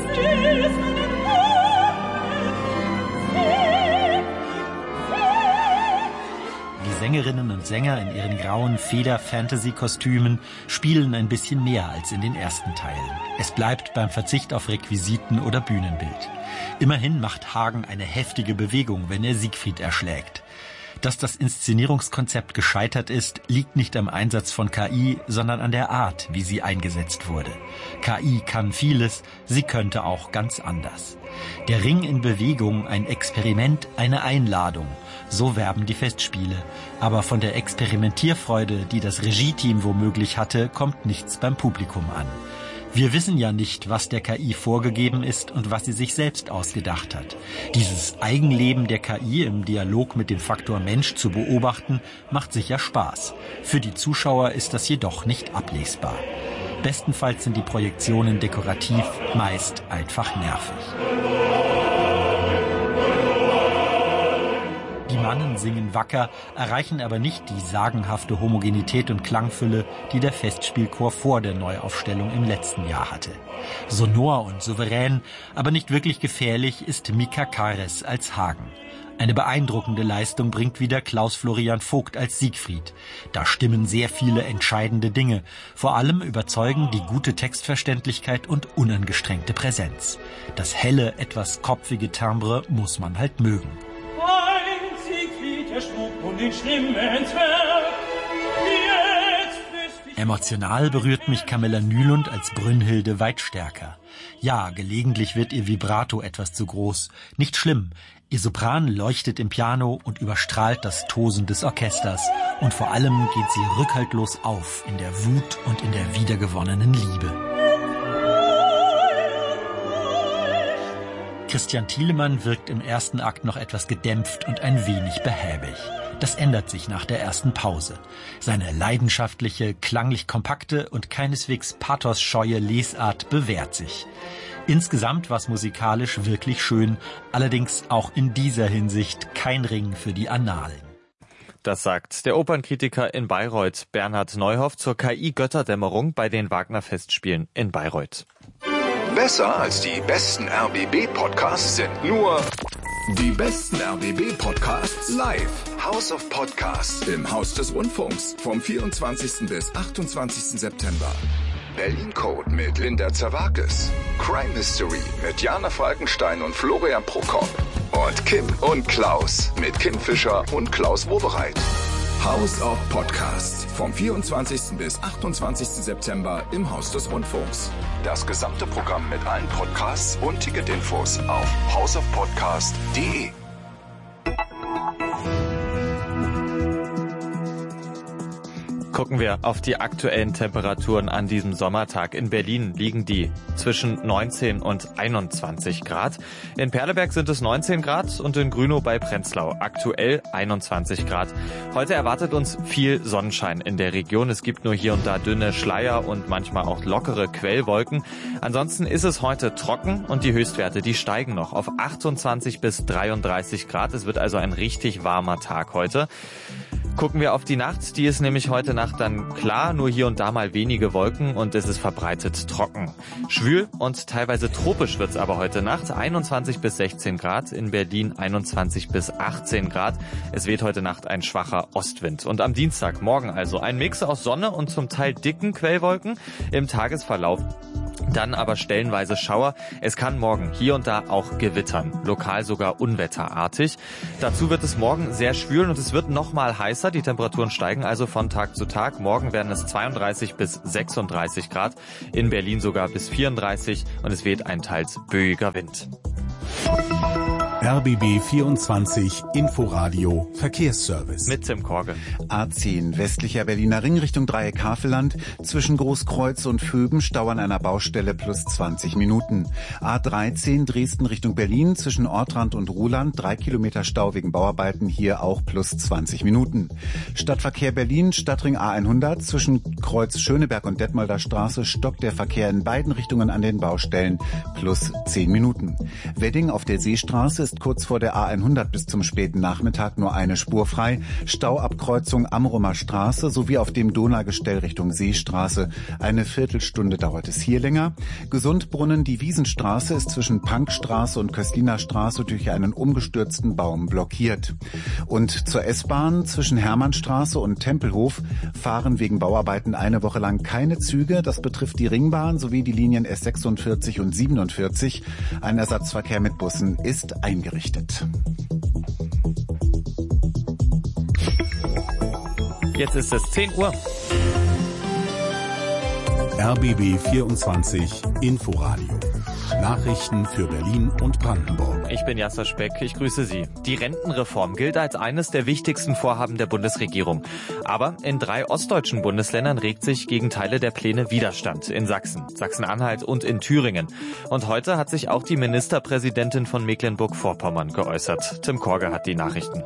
Die Sängerinnen und Sänger in ihren grauen Feder-Fantasy-Kostümen spielen ein bisschen mehr als in den ersten Teilen. Es bleibt beim Verzicht auf Requisiten oder Bühnenbild. Immerhin macht Hagen eine heftige Bewegung, wenn er Siegfried erschlägt. Dass das Inszenierungskonzept gescheitert ist, liegt nicht am Einsatz von KI, sondern an der Art, wie sie eingesetzt wurde. KI kann vieles, sie könnte auch ganz anders. Der Ring in Bewegung, ein Experiment, eine Einladung. So werben die Festspiele. Aber von der Experimentierfreude, die das Regie-Team womöglich hatte, kommt nichts beim Publikum an. Wir wissen ja nicht, was der KI vorgegeben ist und was sie sich selbst ausgedacht hat. Dieses Eigenleben der KI im Dialog mit dem Faktor Mensch zu beobachten, macht sicher Spaß. Für die Zuschauer ist das jedoch nicht ablesbar. Bestenfalls sind die Projektionen dekorativ, meist einfach nervig. Die Mannen singen wacker, erreichen aber nicht die sagenhafte Homogenität und Klangfülle, die der Festspielchor vor der Neuaufstellung im letzten Jahr hatte. Sonor und souverän, aber nicht wirklich gefährlich ist Mika Kares als Hagen. Eine beeindruckende Leistung bringt wieder Klaus Florian Vogt als Siegfried. Da stimmen sehr viele entscheidende Dinge. Vor allem überzeugen die gute Textverständlichkeit und unangestrengte Präsenz. Das helle, etwas kopfige Timbre muss man halt mögen. Emotional berührt mich Camilla Nylund als Brünnhilde weit stärker. Ja, gelegentlich wird ihr Vibrato etwas zu groß. Nicht schlimm. Ihr Sopran leuchtet im Piano und überstrahlt das Tosen des Orchesters. Und vor allem geht sie rückhaltlos auf in der Wut und in der wiedergewonnenen Liebe. Christian Thielemann wirkt im ersten Akt noch etwas gedämpft und ein wenig behäbig. Das ändert sich nach der ersten Pause. Seine leidenschaftliche, klanglich kompakte und keineswegs pathosscheue Lesart bewährt sich. Insgesamt war es musikalisch wirklich schön, allerdings auch in dieser Hinsicht kein Ring für die Annalen. Das sagt der Opernkritiker in Bayreuth, Bernhard Neuhoff, zur KI-Götterdämmerung bei den Wagner-Festspielen in Bayreuth. Besser als die besten RBB-Podcasts sind nur die besten RBB-Podcasts live. House of Podcasts im Haus des Rundfunks vom 24. bis 28. September. Berlin Code mit Linda Zerwakis. Crime Mystery mit Jana Falkenstein und Florian Prokop. Und Kim und Klaus mit Kim Fischer und Klaus Wobereit. House of Podcasts vom 24. bis 28. September im Haus des Rundfunks. Das gesamte Programm mit allen Podcasts und Ticketinfos auf houseofpodcast.de. Gucken wir auf die aktuellen Temperaturen an diesem Sommertag. In Berlin liegen die zwischen 19 und 21 Grad. In Perleberg sind es 19 Grad und in Grünow bei Prenzlau aktuell 21 Grad. Heute erwartet uns viel Sonnenschein in der Region. Es gibt nur hier und da dünne Schleier und manchmal auch lockere Quellwolken. Ansonsten ist es heute trocken und die Höchstwerte, die steigen noch auf 28 bis 33 Grad. Es wird also ein richtig warmer Tag heute. Gucken wir auf die Nacht, die ist nämlich heute Nacht dann klar, nur hier und da mal wenige Wolken und es ist verbreitet trocken. Schwül und teilweise tropisch wird's aber heute Nacht, 21 bis 16 Grad, in Berlin 21 bis 18 Grad. Es weht heute Nacht ein schwacher Ostwind. Und am Dienstag, morgen also, ein Mix aus Sonne und zum Teil dicken Quellwolken im Tagesverlauf. Dann aber stellenweise Schauer. Es kann morgen hier und da auch gewittern, lokal sogar unwetterartig. Dazu wird es morgen sehr schwül und es wird noch mal heißer. Die Temperaturen steigen also von Tag zu Tag. Morgen werden es 32 bis 36 Grad, in Berlin sogar bis 34 und es weht ein teils böiger Wind. RBB 24 Inforadio Verkehrsservice. Mit Tim Korge. A10 westlicher Berliner Ring Richtung Dreieck Havelland. Zwischen Großkreuz und Föben Stau an einer Baustelle plus 20 Minuten. A13 Dresden Richtung Berlin zwischen Ortrand und Ruhland 3 Kilometer Stau wegen Bauarbeiten, hier auch plus 20 Minuten. Stadtverkehr Berlin Stadtring A100 zwischen Kreuz Schöneberg und Detmolder Straße stockt der Verkehr in beiden Richtungen an den Baustellen plus 10 Minuten. Wedding auf der Seestraße ist kurz vor der A100 bis zum späten Nachmittag nur eine Spur frei. Stauabkreuzung Amrumer Straße sowie auf dem Donaugestell Richtung Seestraße. Eine Viertelstunde dauert es hier länger. Gesundbrunnen, die Wiesenstraße ist zwischen Pankstraße und Köstliner Straße durch einen umgestürzten Baum blockiert. Und zur S-Bahn zwischen Hermannstraße und Tempelhof fahren wegen Bauarbeiten eine Woche lang keine Züge. Das betrifft die Ringbahn sowie die Linien S46 und 47. Ein Ersatzverkehr mit Bussen ist eingerichtet. Jetzt ist es 10 Uhr. RBB 24 Inforadio. Nachrichten für Berlin und Brandenburg. Ich bin Jasser Speck, ich grüße Sie. Die Rentenreform gilt als eines der wichtigsten Vorhaben der Bundesregierung. Aber in 3 ostdeutschen Bundesländern regt sich gegen Teile der Pläne Widerstand. In Sachsen, Sachsen-Anhalt und in Thüringen. Und heute hat sich auch die Ministerpräsidentin von Mecklenburg-Vorpommern geäußert. Tim Korge hat die Nachrichten.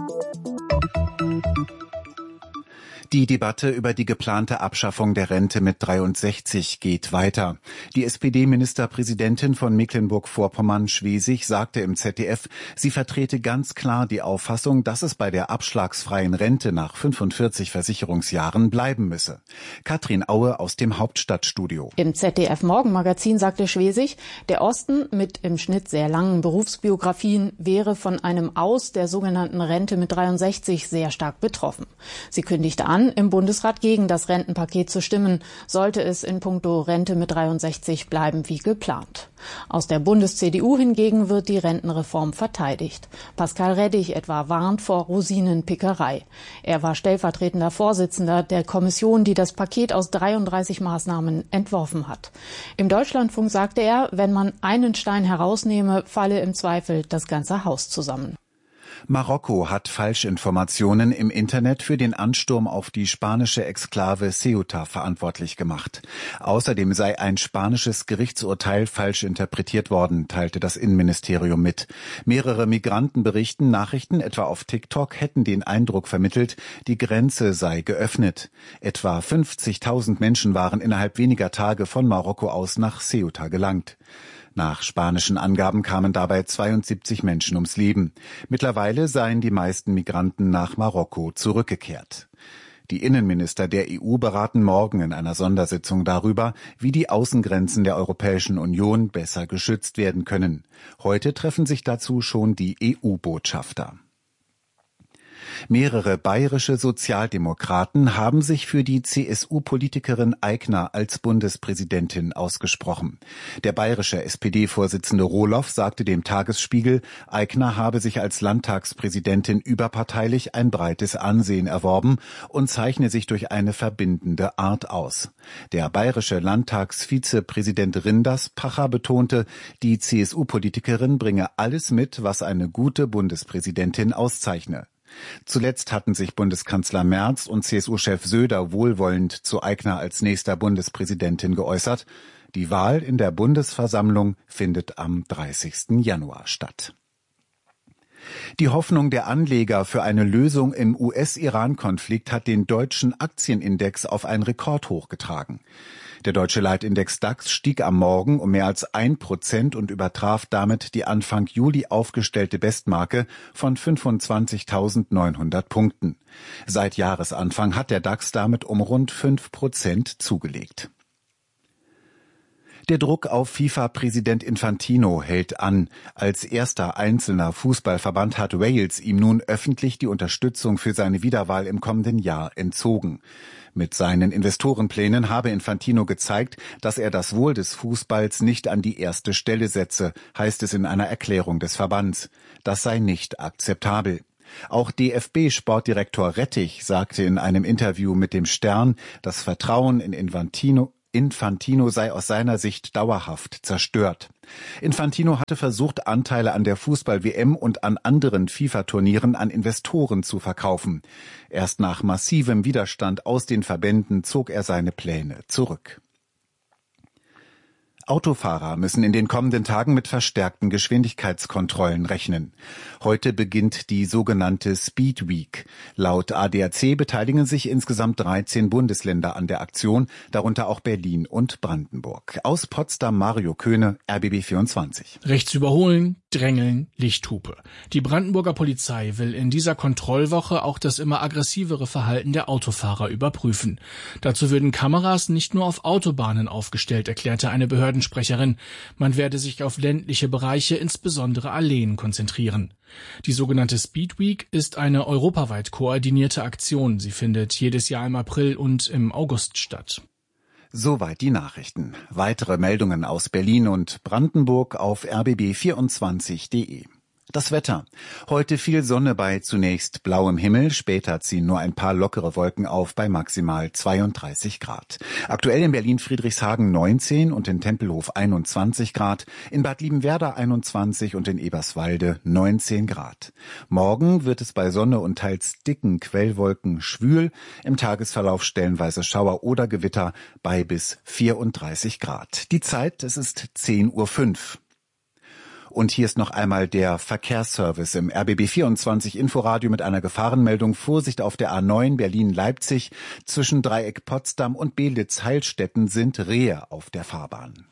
Die Debatte über die geplante Abschaffung der Rente mit 63 geht weiter. Die SPD-Ministerpräsidentin von Mecklenburg-Vorpommern, Schwesig, sagte im ZDF, sie vertrete ganz klar die Auffassung, dass es bei der abschlagsfreien Rente nach 45 Versicherungsjahren bleiben müsse. Katrin Aue aus dem Hauptstadtstudio. Im ZDF-Morgenmagazin sagte Schwesig, der Osten mit im Schnitt sehr langen Berufsbiografien wäre von einem Aus der sogenannten Rente mit 63 sehr stark betroffen. Sie kündigte an, im Bundesrat gegen das Rentenpaket zu stimmen, sollte es in puncto Rente mit 63 bleiben wie geplant. Aus der Bundes-CDU hingegen wird die Rentenreform verteidigt. Pascal Reddig etwa warnt vor Rosinenpickerei. Er war stellvertretender Vorsitzender der Kommission, die das Paket aus 33 Maßnahmen entworfen hat. Im Deutschlandfunk sagte er, wenn man einen Stein herausnehme, falle im Zweifel das ganze Haus zusammen. Marokko hat Falschinformationen im Internet für den Ansturm auf die spanische Exklave Ceuta verantwortlich gemacht. Außerdem sei ein spanisches Gerichtsurteil falsch interpretiert worden, teilte das Innenministerium mit. Mehrere Migranten berichten, Nachrichten etwa auf TikTok hätten den Eindruck vermittelt, die Grenze sei geöffnet. Etwa 50.000 Menschen waren innerhalb weniger Tage von Marokko aus nach Ceuta gelangt. Nach spanischen Angaben kamen dabei 72 Menschen ums Leben. Mittlerweile seien die meisten Migranten nach Marokko zurückgekehrt. Die Innenminister der EU beraten morgen in einer Sondersitzung darüber, wie die Außengrenzen der Europäischen Union besser geschützt werden können. Heute treffen sich dazu schon die EU-Botschafter. Mehrere bayerische Sozialdemokraten haben sich für die CSU-Politikerin Aigner als Bundespräsidentin ausgesprochen. Der bayerische SPD-Vorsitzende Rohloff sagte dem Tagesspiegel, Aigner habe sich als Landtagspräsidentin überparteilich ein breites Ansehen erworben und zeichne sich durch eine verbindende Art aus. Der bayerische Landtagsvizepräsident Rinderspacher betonte, die CSU-Politikerin bringe alles mit, was eine gute Bundespräsidentin auszeichne. Zuletzt hatten sich Bundeskanzler Merz und CSU-Chef Söder wohlwollend zu Aigner als nächster Bundespräsidentin geäußert. Die Wahl in der Bundesversammlung findet am 30. Januar statt. Die Hoffnung der Anleger für eine Lösung im US-Iran-Konflikt hat den deutschen Aktienindex auf ein Rekordhoch getragen. Der deutsche Leitindex DAX stieg am Morgen um mehr als 1% und übertraf damit die Anfang Juli aufgestellte Bestmarke von 25.900 Punkten. Seit Jahresanfang hat der DAX damit um rund 5% zugelegt. Der Druck auf FIFA-Präsident Infantino hält an. Als erster einzelner Fußballverband hat Wales ihm nun öffentlich die Unterstützung für seine Wiederwahl im kommenden Jahr entzogen. Mit seinen Investorenplänen habe Infantino gezeigt, dass er das Wohl des Fußballs nicht an die erste Stelle setze, heißt es in einer Erklärung des Verbands. Das sei nicht akzeptabel. Auch DFB-Sportdirektor Rettich sagte in einem Interview mit dem Stern, das Vertrauen in Infantino sei aus seiner Sicht dauerhaft zerstört. Infantino hatte versucht, Anteile an der Fußball-WM und an anderen FIFA-Turnieren an Investoren zu verkaufen. Erst nach massivem Widerstand aus den Verbänden zog er seine Pläne zurück. Autofahrer müssen in den kommenden Tagen mit verstärkten Geschwindigkeitskontrollen rechnen. Heute beginnt die sogenannte Speed Week. Laut ADAC beteiligen sich insgesamt 13 Bundesländer an der Aktion, darunter auch Berlin und Brandenburg. Aus Potsdam Mario Köhne, RBB 24. Rechts überholen, drängeln, Lichthupe. Die Brandenburger Polizei will in dieser Kontrollwoche auch das immer aggressivere Verhalten der Autofahrer überprüfen. Dazu würden Kameras nicht nur auf Autobahnen aufgestellt, erklärte eine Behördensprecherin. Man werde sich auf ländliche Bereiche, insbesondere Alleen, konzentrieren. Die sogenannte Speed Week ist eine europaweit koordinierte Aktion. Sie findet jedes Jahr im April und im August statt. Soweit die Nachrichten. Weitere Meldungen aus Berlin und Brandenburg auf rbb24.de. Das Wetter. Heute viel Sonne bei zunächst blauem Himmel, später ziehen nur ein paar lockere Wolken auf bei maximal 32 Grad. Aktuell in Berlin-Friedrichshagen 19 und in Tempelhof 21 Grad, in Bad Liebenwerda 21 und in Eberswalde 19 Grad. Morgen wird es bei Sonne und teils dicken Quellwolken schwül, im Tagesverlauf stellenweise Schauer oder Gewitter bei bis 34 Grad. Die Zeit, es ist 10:05 Uhr. Und hier ist noch einmal der Verkehrsservice im RBB24 Inforadio mit einer Gefahrenmeldung. Vorsicht auf der A9 Berlin-Leipzig. Zwischen Dreieck Potsdam und Belitz-Heilstätten sind Rehe auf der Fahrbahn.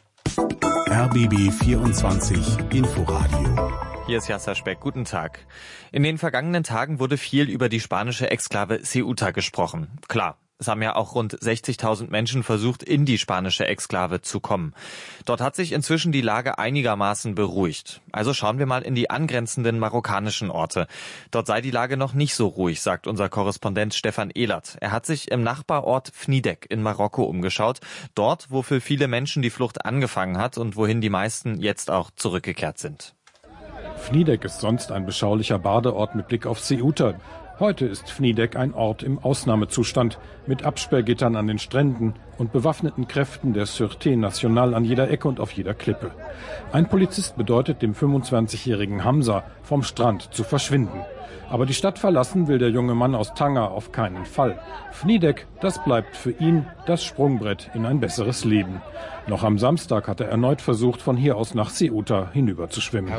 RBB24 Inforadio. Hier ist Jasser Speck. Guten Tag. In den vergangenen Tagen wurde viel über die spanische Exklave Ceuta gesprochen. Klar. Es haben ja auch rund 60.000 Menschen versucht, in die spanische Exklave zu kommen. Dort hat sich inzwischen die Lage einigermaßen beruhigt. Also schauen wir mal in die angrenzenden marokkanischen Orte. Dort sei die Lage noch nicht so ruhig, sagt unser Korrespondent Stefan Ehlert. Er hat sich im Nachbarort Fnidek in Marokko umgeschaut. Dort, wo für viele Menschen die Flucht angefangen hat und wohin die meisten jetzt auch zurückgekehrt sind. Fnidek ist sonst ein beschaulicher Badeort mit Blick auf Ceuta. Heute ist Fnidek ein Ort im Ausnahmezustand mit Absperrgittern an den Stränden und bewaffneten Kräften der Sûreté Nationale an jeder Ecke und auf jeder Klippe. Ein Polizist bedeutet dem 25-jährigen Hamza, vom Strand zu verschwinden. Aber die Stadt verlassen will der junge Mann aus Tanger auf keinen Fall. Fnidek, das bleibt für ihn das Sprungbrett in ein besseres Leben. Noch am Samstag hat er erneut versucht, von hier aus nach Ceuta hinüber zu schwimmen.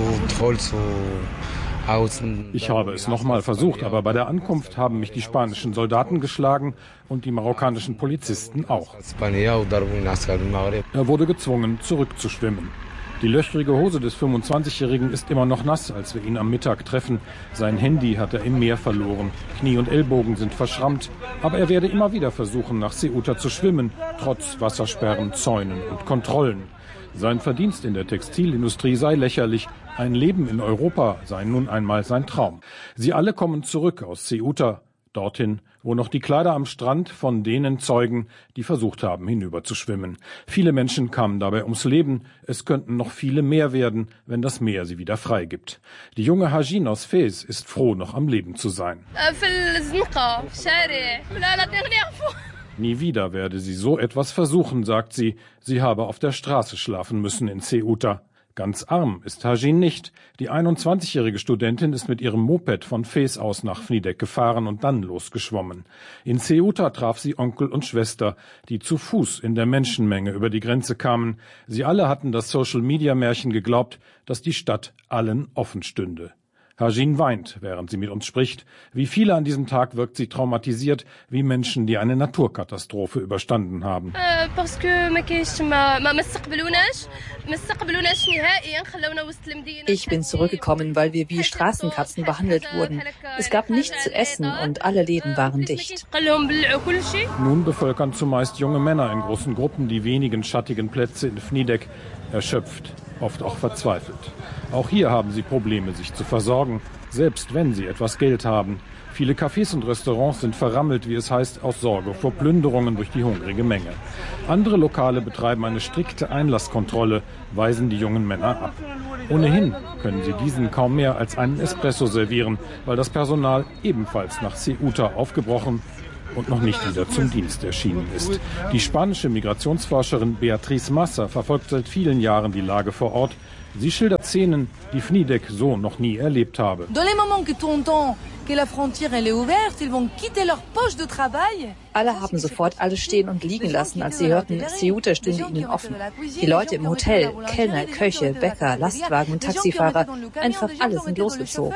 Ich habe es nochmal versucht, aber bei der Ankunft haben mich die spanischen Soldaten geschlagen und die marokkanischen Polizisten auch. Er wurde gezwungen, zurückzuschwimmen. Die löchrige Hose des 25-Jährigen ist immer noch nass, als wir ihn am Mittag treffen. Sein Handy hat er im Meer verloren. Knie und Ellbogen sind verschrammt. Aber er werde immer wieder versuchen, nach Ceuta zu schwimmen, trotz Wassersperren, Zäunen und Kontrollen. Sein Verdienst in der Textilindustrie sei lächerlich. Ein Leben in Europa sei nun einmal sein Traum. Sie alle kommen zurück aus Ceuta, dorthin, wo noch die Kleider am Strand von denen zeugen, die versucht haben, hinüber zu schwimmen. Viele Menschen kamen dabei ums Leben. Es könnten noch viele mehr werden, wenn das Meer sie wieder freigibt. Die junge Hajin aus Fez ist froh, noch am Leben zu sein. Nie wieder werde sie so etwas versuchen, sagt sie. Sie habe auf der Straße schlafen müssen in Ceuta. Ganz arm ist Hajin nicht. Die 21-jährige Studentin ist mit ihrem Moped von Fez aus nach Vniedek gefahren und dann losgeschwommen. In Ceuta traf sie Onkel und Schwester, die zu Fuß in der Menschenmenge über die Grenze kamen. Sie alle hatten das Social-Media-Märchen geglaubt, dass die Stadt allen offen stünde. Hajin weint, während sie mit uns spricht. Wie viele an diesem Tag wirkt sie traumatisiert, wie Menschen, die eine Naturkatastrophe überstanden haben. Ich bin zurückgekommen, weil wir wie Straßenkatzen behandelt wurden. Es gab nichts zu essen und alle Läden waren dicht. Nun bevölkern zumeist junge Männer in großen Gruppen die wenigen schattigen Plätze in Vniedek, erschöpft, oft auch verzweifelt. Auch hier haben sie Probleme, sich zu versorgen, selbst wenn sie etwas Geld haben. Viele Cafés und Restaurants sind verrammelt, wie es heißt, aus Sorge vor Plünderungen durch die hungrige Menge. Andere Lokale betreiben eine strikte Einlasskontrolle, weisen die jungen Männer ab. Ohnehin können sie diesen kaum mehr als einen Espresso servieren, weil das Personal ebenfalls nach Ceuta aufgebrochen und noch nicht wieder zum Dienst erschienen ist. Die spanische Migrationsforscherin Beatriz Massa verfolgt seit vielen Jahren die Lage vor Ort. Sie schildert Szenen, die Vniedek so noch nie erlebt habe. Alle haben sofort alles stehen und liegen lassen, als sie hörten, Ceuta stünde ihnen offen. Die Leute im Hotel, Kellner, Köche, Bäcker, Lastwagen und Taxifahrer, einfach alle sind losgezogen.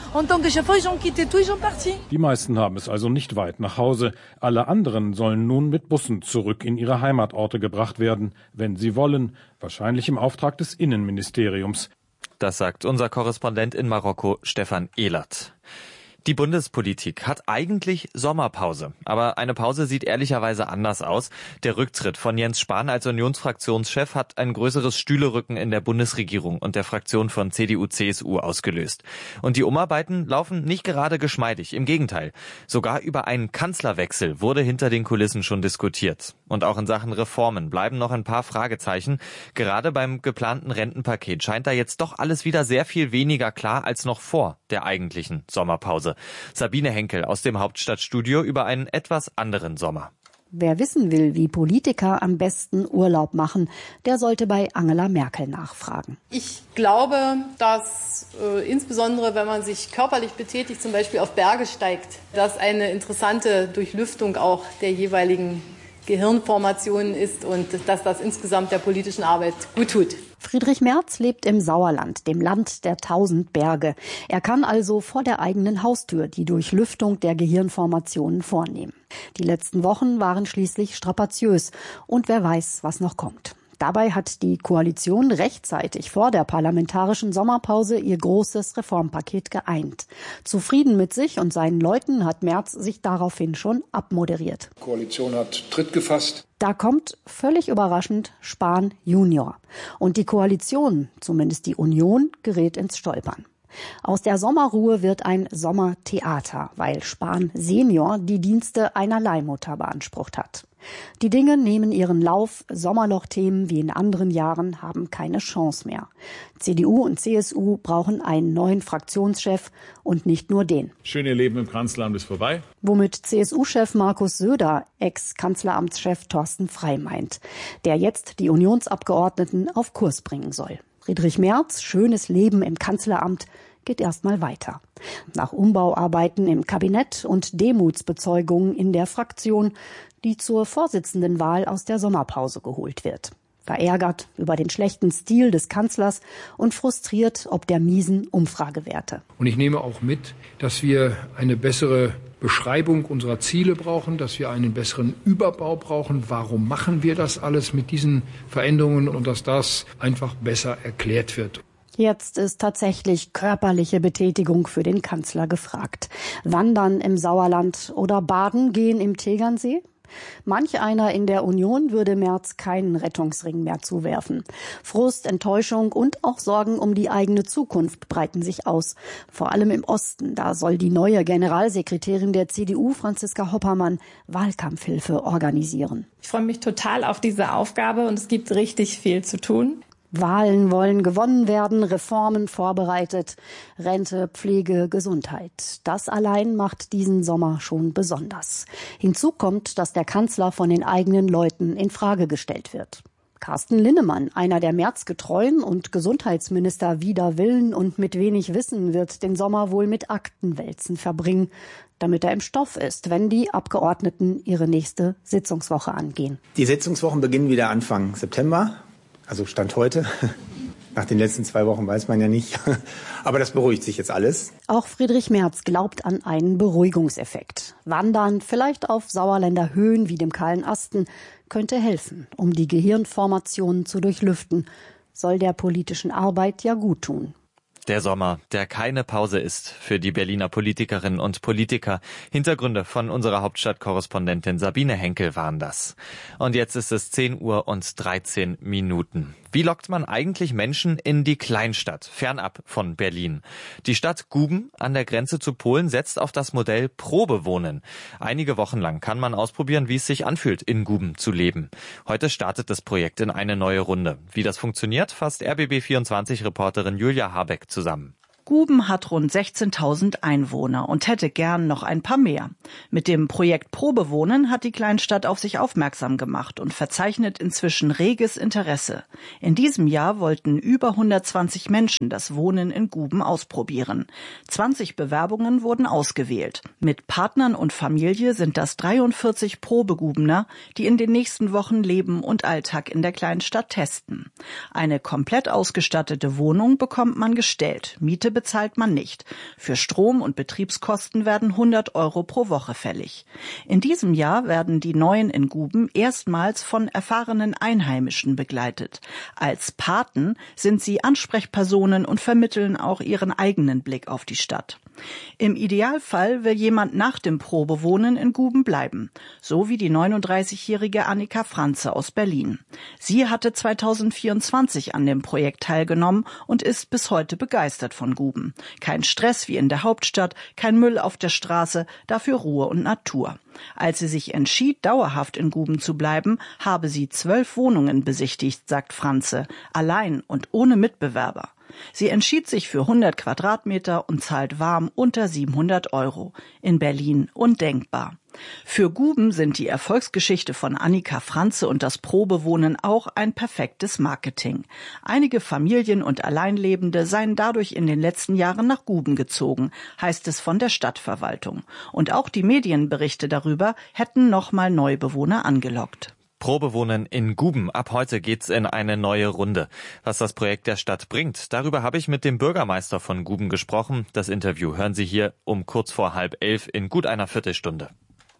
Die meisten haben es also nicht weit nach Hause. Alle anderen sollen nun mit Bussen zurück in ihre Heimatorte gebracht werden, wenn sie wollen, wahrscheinlich im Auftrag des Innenministeriums. Das sagt unser Korrespondent in Marokko, Stefan Ehlert. Die Bundespolitik hat eigentlich Sommerpause. Aber eine Pause sieht ehrlicherweise anders aus. Der Rücktritt von Jens Spahn als Unionsfraktionschef hat ein größeres Stühlerücken in der Bundesregierung und der Fraktion von CDU/CSU ausgelöst. Und die Umarbeiten laufen nicht gerade geschmeidig. Im Gegenteil. Sogar über einen Kanzlerwechsel wurde hinter den Kulissen schon diskutiert. Und auch in Sachen Reformen bleiben noch ein paar Fragezeichen. Gerade beim geplanten Rentenpaket scheint da jetzt doch alles wieder sehr viel weniger klar als noch vor der eigentlichen Sommerpause. Sabine Henkel aus dem Hauptstadtstudio über einen etwas anderen Sommer. Wer wissen will, wie Politiker am besten Urlaub machen, der sollte bei Angela Merkel nachfragen. Ich glaube, dass insbesondere, wenn man sich körperlich betätigt, zum Beispiel auf Berge steigt, dass eine interessante Durchlüftung auch der jeweiligen Gehirnformationen ist und dass das insgesamt der politischen Arbeit gut tut. Friedrich Merz lebt im Sauerland, dem Land der 1000 Berge. Er kann also vor der eigenen Haustür die Durchlüftung der Gehirnformationen vornehmen. Die letzten Wochen waren schließlich strapaziös und wer weiß, was noch kommt. Dabei hat die Koalition rechtzeitig vor der parlamentarischen Sommerpause ihr großes Reformpaket geeint. Zufrieden mit sich und seinen Leuten hat Merz sich daraufhin schon abmoderiert. Die Koalition hat Tritt gefasst. Da kommt völlig überraschend Spahn Junior. Und die Koalition, zumindest die Union, gerät ins Stolpern. Aus der Sommerruhe wird ein Sommertheater, weil Spahn Senior die Dienste einer Leihmutter beansprucht hat. Die Dinge nehmen ihren Lauf, Sommerlochthemen wie in anderen Jahren haben keine Chance mehr. CDU und CSU brauchen einen neuen Fraktionschef und nicht nur den. Schöne Leben im Kanzleramt ist vorbei. Womit CSU-Chef Markus Söder Ex-Kanzleramtschef Thorsten Frey meint, der jetzt die Unionsabgeordneten auf Kurs bringen soll. Friedrich Merz, schönes Leben im Kanzleramt, geht erstmal weiter. Nach Umbauarbeiten im Kabinett und Demutsbezeugungen in der Fraktion, die zur Vorsitzendenwahl aus der Sommerpause geholt wird. Verärgert über den schlechten Stil des Kanzlers und frustriert ob der miesen Umfragewerte. Und ich nehme auch mit, dass wir eine bessere Beschreibung unserer Ziele brauchen, dass wir einen besseren Überbau brauchen. Warum machen wir das alles mit diesen Veränderungen und dass das einfach besser erklärt wird. Jetzt ist tatsächlich körperliche Betätigung für den Kanzler gefragt. Wandern im Sauerland oder baden gehen im Tegernsee? Manch einer in der Union würde Merz keinen Rettungsring mehr zuwerfen. Frust, Enttäuschung und auch Sorgen um die eigene Zukunft breiten sich aus. Vor allem im Osten, da soll die neue Generalsekretärin der CDU, Franziska Hoppermann, Wahlkampfhilfe organisieren. Ich freue mich total auf diese Aufgabe und es gibt richtig viel zu tun. Wahlen wollen gewonnen werden, Reformen vorbereitet, Rente, Pflege, Gesundheit. Das allein macht diesen Sommer schon besonders. Hinzu kommt, dass der Kanzler von den eigenen Leuten in Frage gestellt wird. Carsten Linnemann, einer der Merz-Getreuen und Gesundheitsminister wider Willen und mit wenig Wissen, wird den Sommer wohl mit Aktenwälzen verbringen, damit er im Stoff ist, wenn die Abgeordneten ihre nächste Sitzungswoche angehen. Die Sitzungswochen beginnen wieder Anfang September, also Stand heute. Nach den letzten 2 Wochen weiß man ja nicht. Aber das beruhigt sich jetzt alles. Auch Friedrich Merz glaubt an einen Beruhigungseffekt. Wandern, vielleicht auf Sauerländer Höhen wie dem Kahlen Asten, könnte helfen, um die Gehirnformationen zu durchlüften. Soll der politischen Arbeit ja gut tun. Der Sommer, der keine Pause ist für die Berliner Politikerinnen und Politiker. Hintergründe von unserer Hauptstadtkorrespondentin Sabine Henkel waren das. Und jetzt ist es 10:13 Minuten. Wie lockt man eigentlich Menschen in die Kleinstadt, fernab von Berlin? Die Stadt Guben an der Grenze zu Polen setzt auf das Modell Probewohnen. Einige Wochen lang kann man ausprobieren, wie es sich anfühlt, in Guben zu leben. Heute startet das Projekt in eine neue Runde. Wie das funktioniert, fasst RBB24-Reporterin Julia Habeck zusammen. Guben hat rund 16.000 Einwohner und hätte gern noch ein paar mehr. Mit dem Projekt Probewohnen hat die Kleinstadt auf sich aufmerksam gemacht und verzeichnet inzwischen reges Interesse. In diesem Jahr wollten über 120 Menschen das Wohnen in Guben ausprobieren. 20 Bewerbungen wurden ausgewählt. Mit Partnern und Familie sind das 43 Probegubener, die in den nächsten Wochen Leben und Alltag in der Kleinstadt testen. Eine komplett ausgestattete Wohnung bekommt man gestellt. Miete bezahlt man nicht. Für Strom und Betriebskosten werden 100 € pro Woche fällig. In diesem Jahr werden die Neuen in Guben erstmals von erfahrenen Einheimischen begleitet. Als Paten sind sie Ansprechpersonen und vermitteln auch ihren eigenen Blick auf die Stadt. Im Idealfall will jemand nach dem Probewohnen in Guben bleiben, so wie die 39-jährige Annika Franze aus Berlin. Sie hatte 2024 an dem Projekt teilgenommen und ist bis heute begeistert von Guben. Kein Stress wie in der Hauptstadt, kein Müll auf der Straße, dafür Ruhe und Natur. Als sie sich entschied, dauerhaft in Guben zu bleiben, habe sie 12 Wohnungen besichtigt, sagt Franze, allein und ohne Mitbewerber. Sie entschied sich für 100 Quadratmeter und zahlt warm unter 700 €. In Berlin undenkbar. Für Guben sind die Erfolgsgeschichte von Annika Franze und das Probewohnen auch ein perfektes Marketing. Einige Familien und Alleinlebende seien dadurch in den letzten Jahren nach Guben gezogen, heißt es von der Stadtverwaltung. Und auch die Medienberichte darüber hätten nochmal Neubewohner angelockt. Probewohnen in Guben. Ab heute geht's in eine neue Runde. Was das Projekt der Stadt bringt, darüber habe ich mit dem Bürgermeister von Guben gesprochen. Das Interview hören Sie hier um kurz vor 10:30 in gut einer Viertelstunde.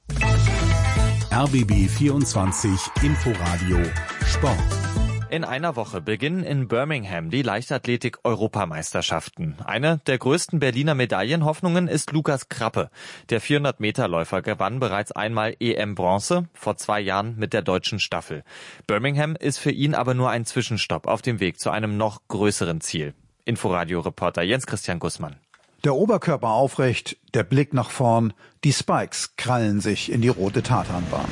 RBB 24 Inforadio Sport. In einer Woche beginnen in Birmingham die Leichtathletik-Europameisterschaften. Eine der größten Berliner Medaillenhoffnungen ist Lukas Krappe. Der 400-Meter-Läufer gewann bereits einmal EM-Bronze, vor 2 Jahren mit der deutschen Staffel. Birmingham ist für ihn aber nur ein Zwischenstopp auf dem Weg zu einem noch größeren Ziel. Inforadio-Reporter Jens-Christian Gussmann. Der Oberkörper aufrecht, der Blick nach vorn, die Spikes krallen sich in die rote Tatanbahn.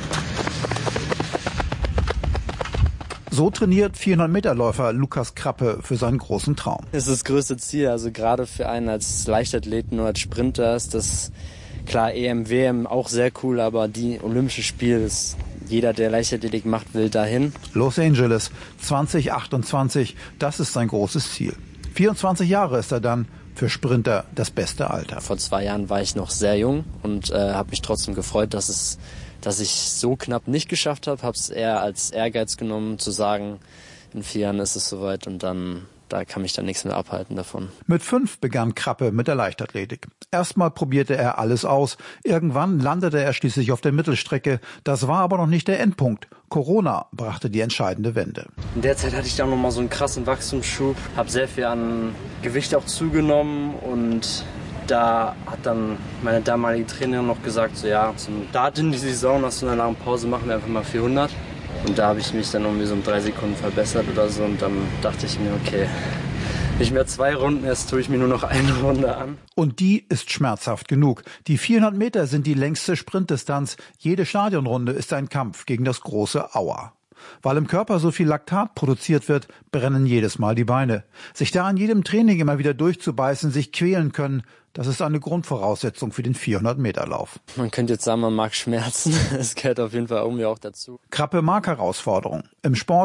So trainiert 400-Meter-Läufer Lukas Krappe für seinen großen Traum. Das ist das größte Ziel, also gerade für einen als Leichtathleten oder als Sprinter ist das klar EM, WM auch sehr cool, aber die Olympische Spiele, ist jeder, der Leichtathletik macht, will dahin. Los Angeles 2028, das ist sein großes Ziel. 24 Jahre ist er dann, für Sprinter das beste Alter. Vor 2 Jahren war ich noch sehr jung und habe mich trotzdem gefreut, dass ich so knapp nicht geschafft habe. Habe es eher als Ehrgeiz genommen, zu sagen, in 4 Jahren ist es soweit und dann da kann mich dann nichts mehr abhalten davon. Mit 5 begann Krappe mit der Leichtathletik. Erstmal probierte er alles aus. Irgendwann landete er schließlich auf der Mittelstrecke. Das war aber noch nicht der Endpunkt. Corona brachte die entscheidende Wende. In der Zeit hatte ich dann nochmal so einen krassen Wachstumsschub. Habe sehr viel an Gewicht auch zugenommen und da hat dann meine damalige Trainerin noch gesagt, so ja, zum Start in die Saison, nach so einer langen Pause machen wir einfach mal 400. Und da habe ich mich dann irgendwie so um 3 Sekunden verbessert oder so und dann dachte ich mir, okay, nicht mehr 2 Runden, jetzt tue ich mir nur noch 1 Runde an. Und die ist schmerzhaft genug. Die 400 Meter sind die längste Sprintdistanz. Jede Stadionrunde ist ein Kampf gegen das große Aua. Weil im Körper so viel Laktat produziert wird, brennen jedes Mal die Beine. Sich da an jedem Training immer wieder durchzubeißen, sich quälen können, das ist eine Grundvoraussetzung für den 400-Meter-Lauf. Man könnte jetzt sagen, man mag Schmerzen. Es gehört auf jeden Fall irgendwie auch dazu. Krappe mag Herausforderungen. Im Sport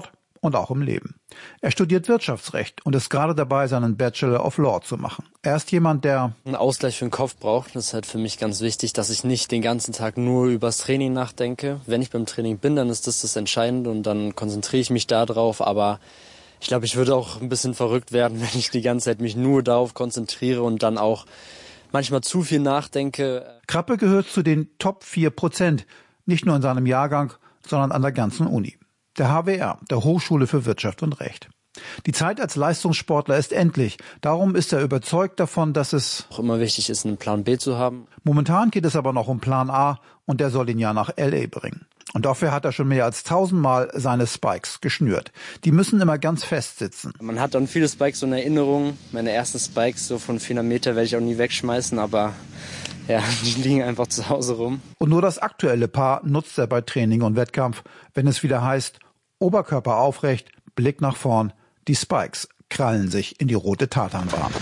und auch im Leben. Er studiert Wirtschaftsrecht und ist gerade dabei, seinen Bachelor of Law zu machen. Er ist jemand, der einen Ausgleich für den Kopf braucht. Das ist halt für mich ganz wichtig, dass ich nicht den ganzen Tag nur übers Training nachdenke. Wenn ich beim Training bin, dann ist das Entscheidende und dann konzentriere ich mich da drauf. Aber ich glaube, ich würde auch ein bisschen verrückt werden, wenn ich die ganze Zeit mich nur darauf konzentriere und dann auch manchmal zu viel nachdenke. Krappe gehört zu den Top 4%, nicht nur in seinem Jahrgang, sondern an der ganzen Uni. Der HWR, der Hochschule für Wirtschaft und Recht. Die Zeit als Leistungssportler ist endlich. Darum ist er überzeugt davon, dass es auch immer wichtig ist, einen Plan B zu haben. Momentan geht es aber noch um Plan A und der soll ihn ja nach L.A. bringen. Und dafür hat er schon mehr als 1000-mal seine Spikes geschnürt. Die müssen immer ganz fest sitzen. Man hat dann viele Spikes so in Erinnerung. Meine ersten Spikes so von 400 Meter werde ich auch nie wegschmeißen, aber ja, die liegen einfach zu Hause rum. Und nur das aktuelle Paar nutzt er bei Training und Wettkampf, wenn es wieder heißt, Oberkörper aufrecht, Blick nach vorn, die Spikes krallen sich in die rote Tatanbahn.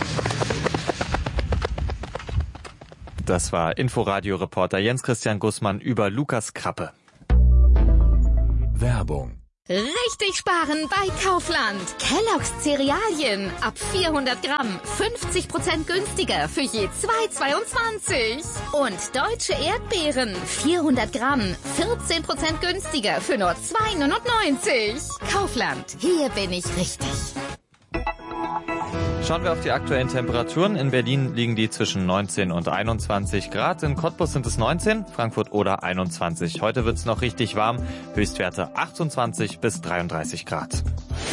Das war Inforadio-Reporter Jens-Christian Gussmann über Lukas Krappe. Werbung. Richtig sparen bei Kaufland. Kellogg's Cerealien ab 400 Gramm 50% günstiger für je 2,22. Und deutsche Erdbeeren 400 Gramm 14% günstiger für nur 2,99. Kaufland, hier bin ich richtig. Schauen wir auf die aktuellen Temperaturen. In Berlin liegen die zwischen 19 und 21 Grad. In Cottbus sind es 19, Frankfurt oder 21. Heute wird es noch richtig warm. Höchstwerte 28 bis 33 Grad.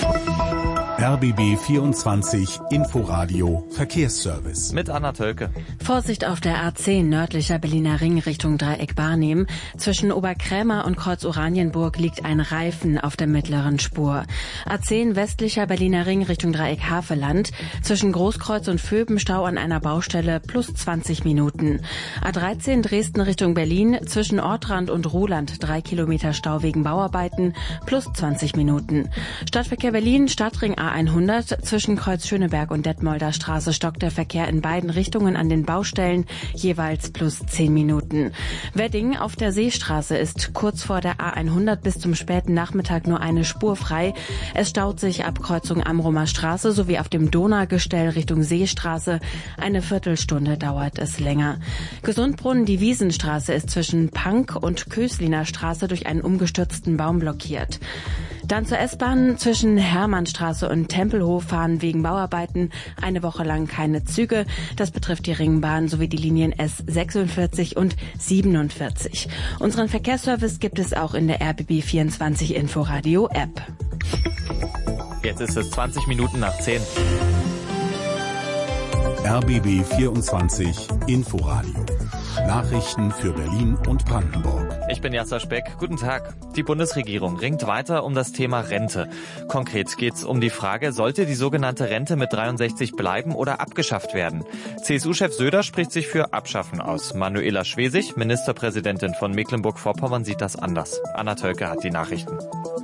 RBB 24 Inforadio Verkehrsservice. Mit Anna Tölke. Vorsicht auf der A10 nördlicher Berliner Ring Richtung Dreieck Barnehm. Zwischen Oberkrämer und Kreuz Oranienburg liegt ein Reifen auf der mittleren Spur. A10 westlicher Berliner Ring Richtung Dreieck Havelland. Zwischen Großkreuz und Vöben Stau an einer Baustelle plus 20 Minuten. A13 Dresden Richtung Berlin. Zwischen Ortrand und Ruhland 3 Kilometer Stau wegen Bauarbeiten plus 20 Minuten. Stadtverkehr Berlin, Stadtring A100 zwischen Kreuz Schöneberg und Detmolder Straße stockt der Verkehr in beiden Richtungen an den Baustellen, jeweils plus 10 Minuten. Wedding auf der Seestraße ist kurz vor der A100 bis zum späten Nachmittag nur eine Spur frei. Es staut sich ab Kreuzung Amrumer Straße sowie auf dem Donaugestell Richtung Seestraße. Eine Viertelstunde dauert es länger. Gesundbrunnen, die Wiesenstraße ist zwischen Pank und Kösliner Straße durch einen umgestürzten Baum blockiert. Dann zur S-Bahn zwischen Hermannstraße und Tempelhof fahren wegen Bauarbeiten eine Woche lang keine Züge. Das betrifft die Ringbahn sowie die Linien S46 und 47. Unseren Verkehrsservice gibt es auch in der RBB 24 Inforadio App. Jetzt ist es 20 Minuten nach 10. RBB 24 Inforadio. Nachrichten für Berlin und Brandenburg. Ich bin Jasser Speck. Guten Tag. Die Bundesregierung ringt weiter um das Thema Rente. Konkret geht es um die Frage, sollte die sogenannte Rente mit 63 bleiben oder abgeschafft werden? CSU-Chef Söder spricht sich für Abschaffen aus. Manuela Schwesig, Ministerpräsidentin von Mecklenburg-Vorpommern, sieht das anders. Anna Tölke hat die Nachrichten.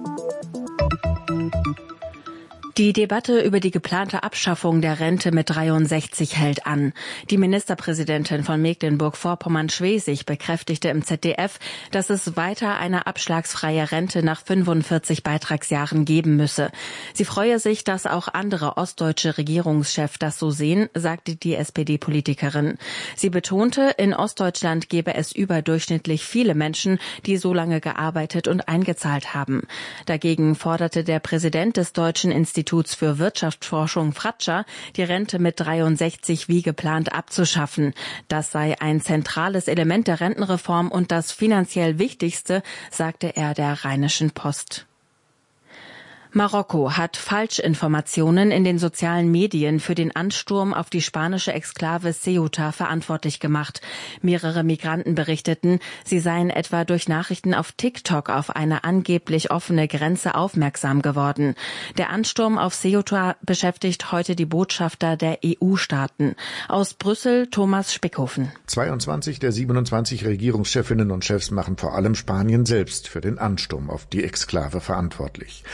Die Debatte über die geplante Abschaffung der Rente mit 63 hält an. Die Ministerpräsidentin von Mecklenburg-Vorpommern Schwesig bekräftigte im ZDF, dass es weiter eine abschlagsfreie Rente nach 45 Beitragsjahren geben müsse. Sie freue sich, dass auch andere ostdeutsche Regierungschefs das so sehen, sagte die SPD-Politikerin. Sie betonte, in Ostdeutschland gebe es überdurchschnittlich viele Menschen, die so lange gearbeitet und eingezahlt haben. Dagegen forderte der Präsident des Deutschen Instituts für Wirtschaftsforschung Fratscher, die Rente mit 63 wie geplant abzuschaffen. Das sei ein zentrales Element der Rentenreform und das finanziell wichtigste, sagte er der Rheinischen Post. Marokko hat Falschinformationen in den sozialen Medien für den Ansturm auf die spanische Exklave Ceuta verantwortlich gemacht. Mehrere Migranten berichteten, sie seien etwa durch Nachrichten auf TikTok auf eine angeblich offene Grenze aufmerksam geworden. Der Ansturm auf Ceuta beschäftigt heute die Botschafter der EU-Staaten. Aus Brüssel Thomas Spickhofen. 22 der 27 Regierungschefinnen und Chefs machen vor allem Spanien selbst für den Ansturm auf die Exklave verantwortlich. In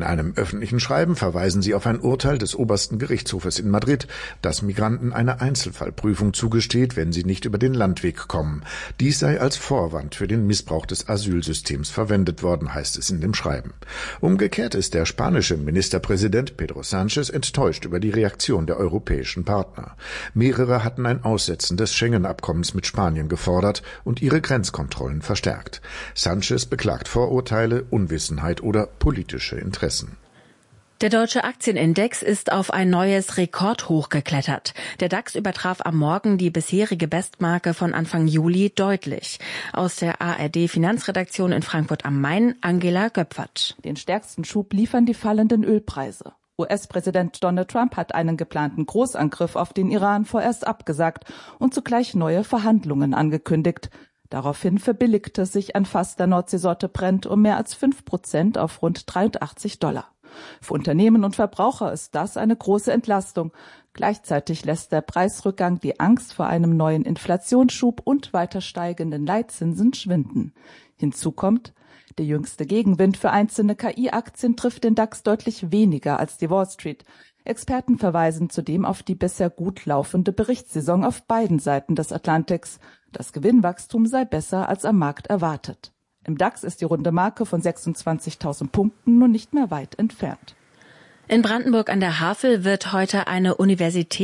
einem öffentlichen Schreiben verweisen sie auf ein Urteil des obersten Gerichtshofes in Madrid, das Migranten eine Einzelfallprüfung zugesteht, wenn sie nicht über den Landweg kommen. Dies sei als Vorwand für den Missbrauch des Asylsystems verwendet worden, heißt es in dem Schreiben. Umgekehrt ist der spanische Ministerpräsident Pedro Sánchez enttäuscht über die Reaktion der europäischen Partner. Mehrere hatten ein Aussetzen des Schengen-Abkommens mit Spanien gefordert und ihre Grenzkontrollen verstärkt. Sánchez beklagt Vorurteile, Unwissenheit oder politische Interessen. Der deutsche Aktienindex ist auf ein neues Rekordhoch geklettert. Der DAX übertraf am Morgen die bisherige Bestmarke von Anfang Juli deutlich. Aus der ARD-Finanzredaktion in Frankfurt am Main, Angela Göpfert. Den stärksten Schub liefern die fallenden Ölpreise. US-Präsident Donald Trump hat einen geplanten Großangriff auf den Iran vorerst abgesagt und zugleich neue Verhandlungen angekündigt. Daraufhin verbilligte sich ein Fass der Nordseesorte Brent um mehr als 5% auf rund $83. Für Unternehmen und Verbraucher ist das eine große Entlastung. Gleichzeitig lässt der Preisrückgang die Angst vor einem neuen Inflationsschub und weiter steigenden Leitzinsen schwinden. Hinzu kommt, der jüngste Gegenwind für einzelne KI-Aktien trifft den DAX deutlich weniger als die Wall Street. Experten verweisen zudem auf die bisher gut laufende Berichtssaison auf beiden Seiten des Atlantiks. Das Gewinnwachstum sei besser als am Markt erwartet. Im DAX ist die runde Marke von 26.000 Punkten nun nicht mehr weit entfernt. In Brandenburg an der Havel wird heute eine Universität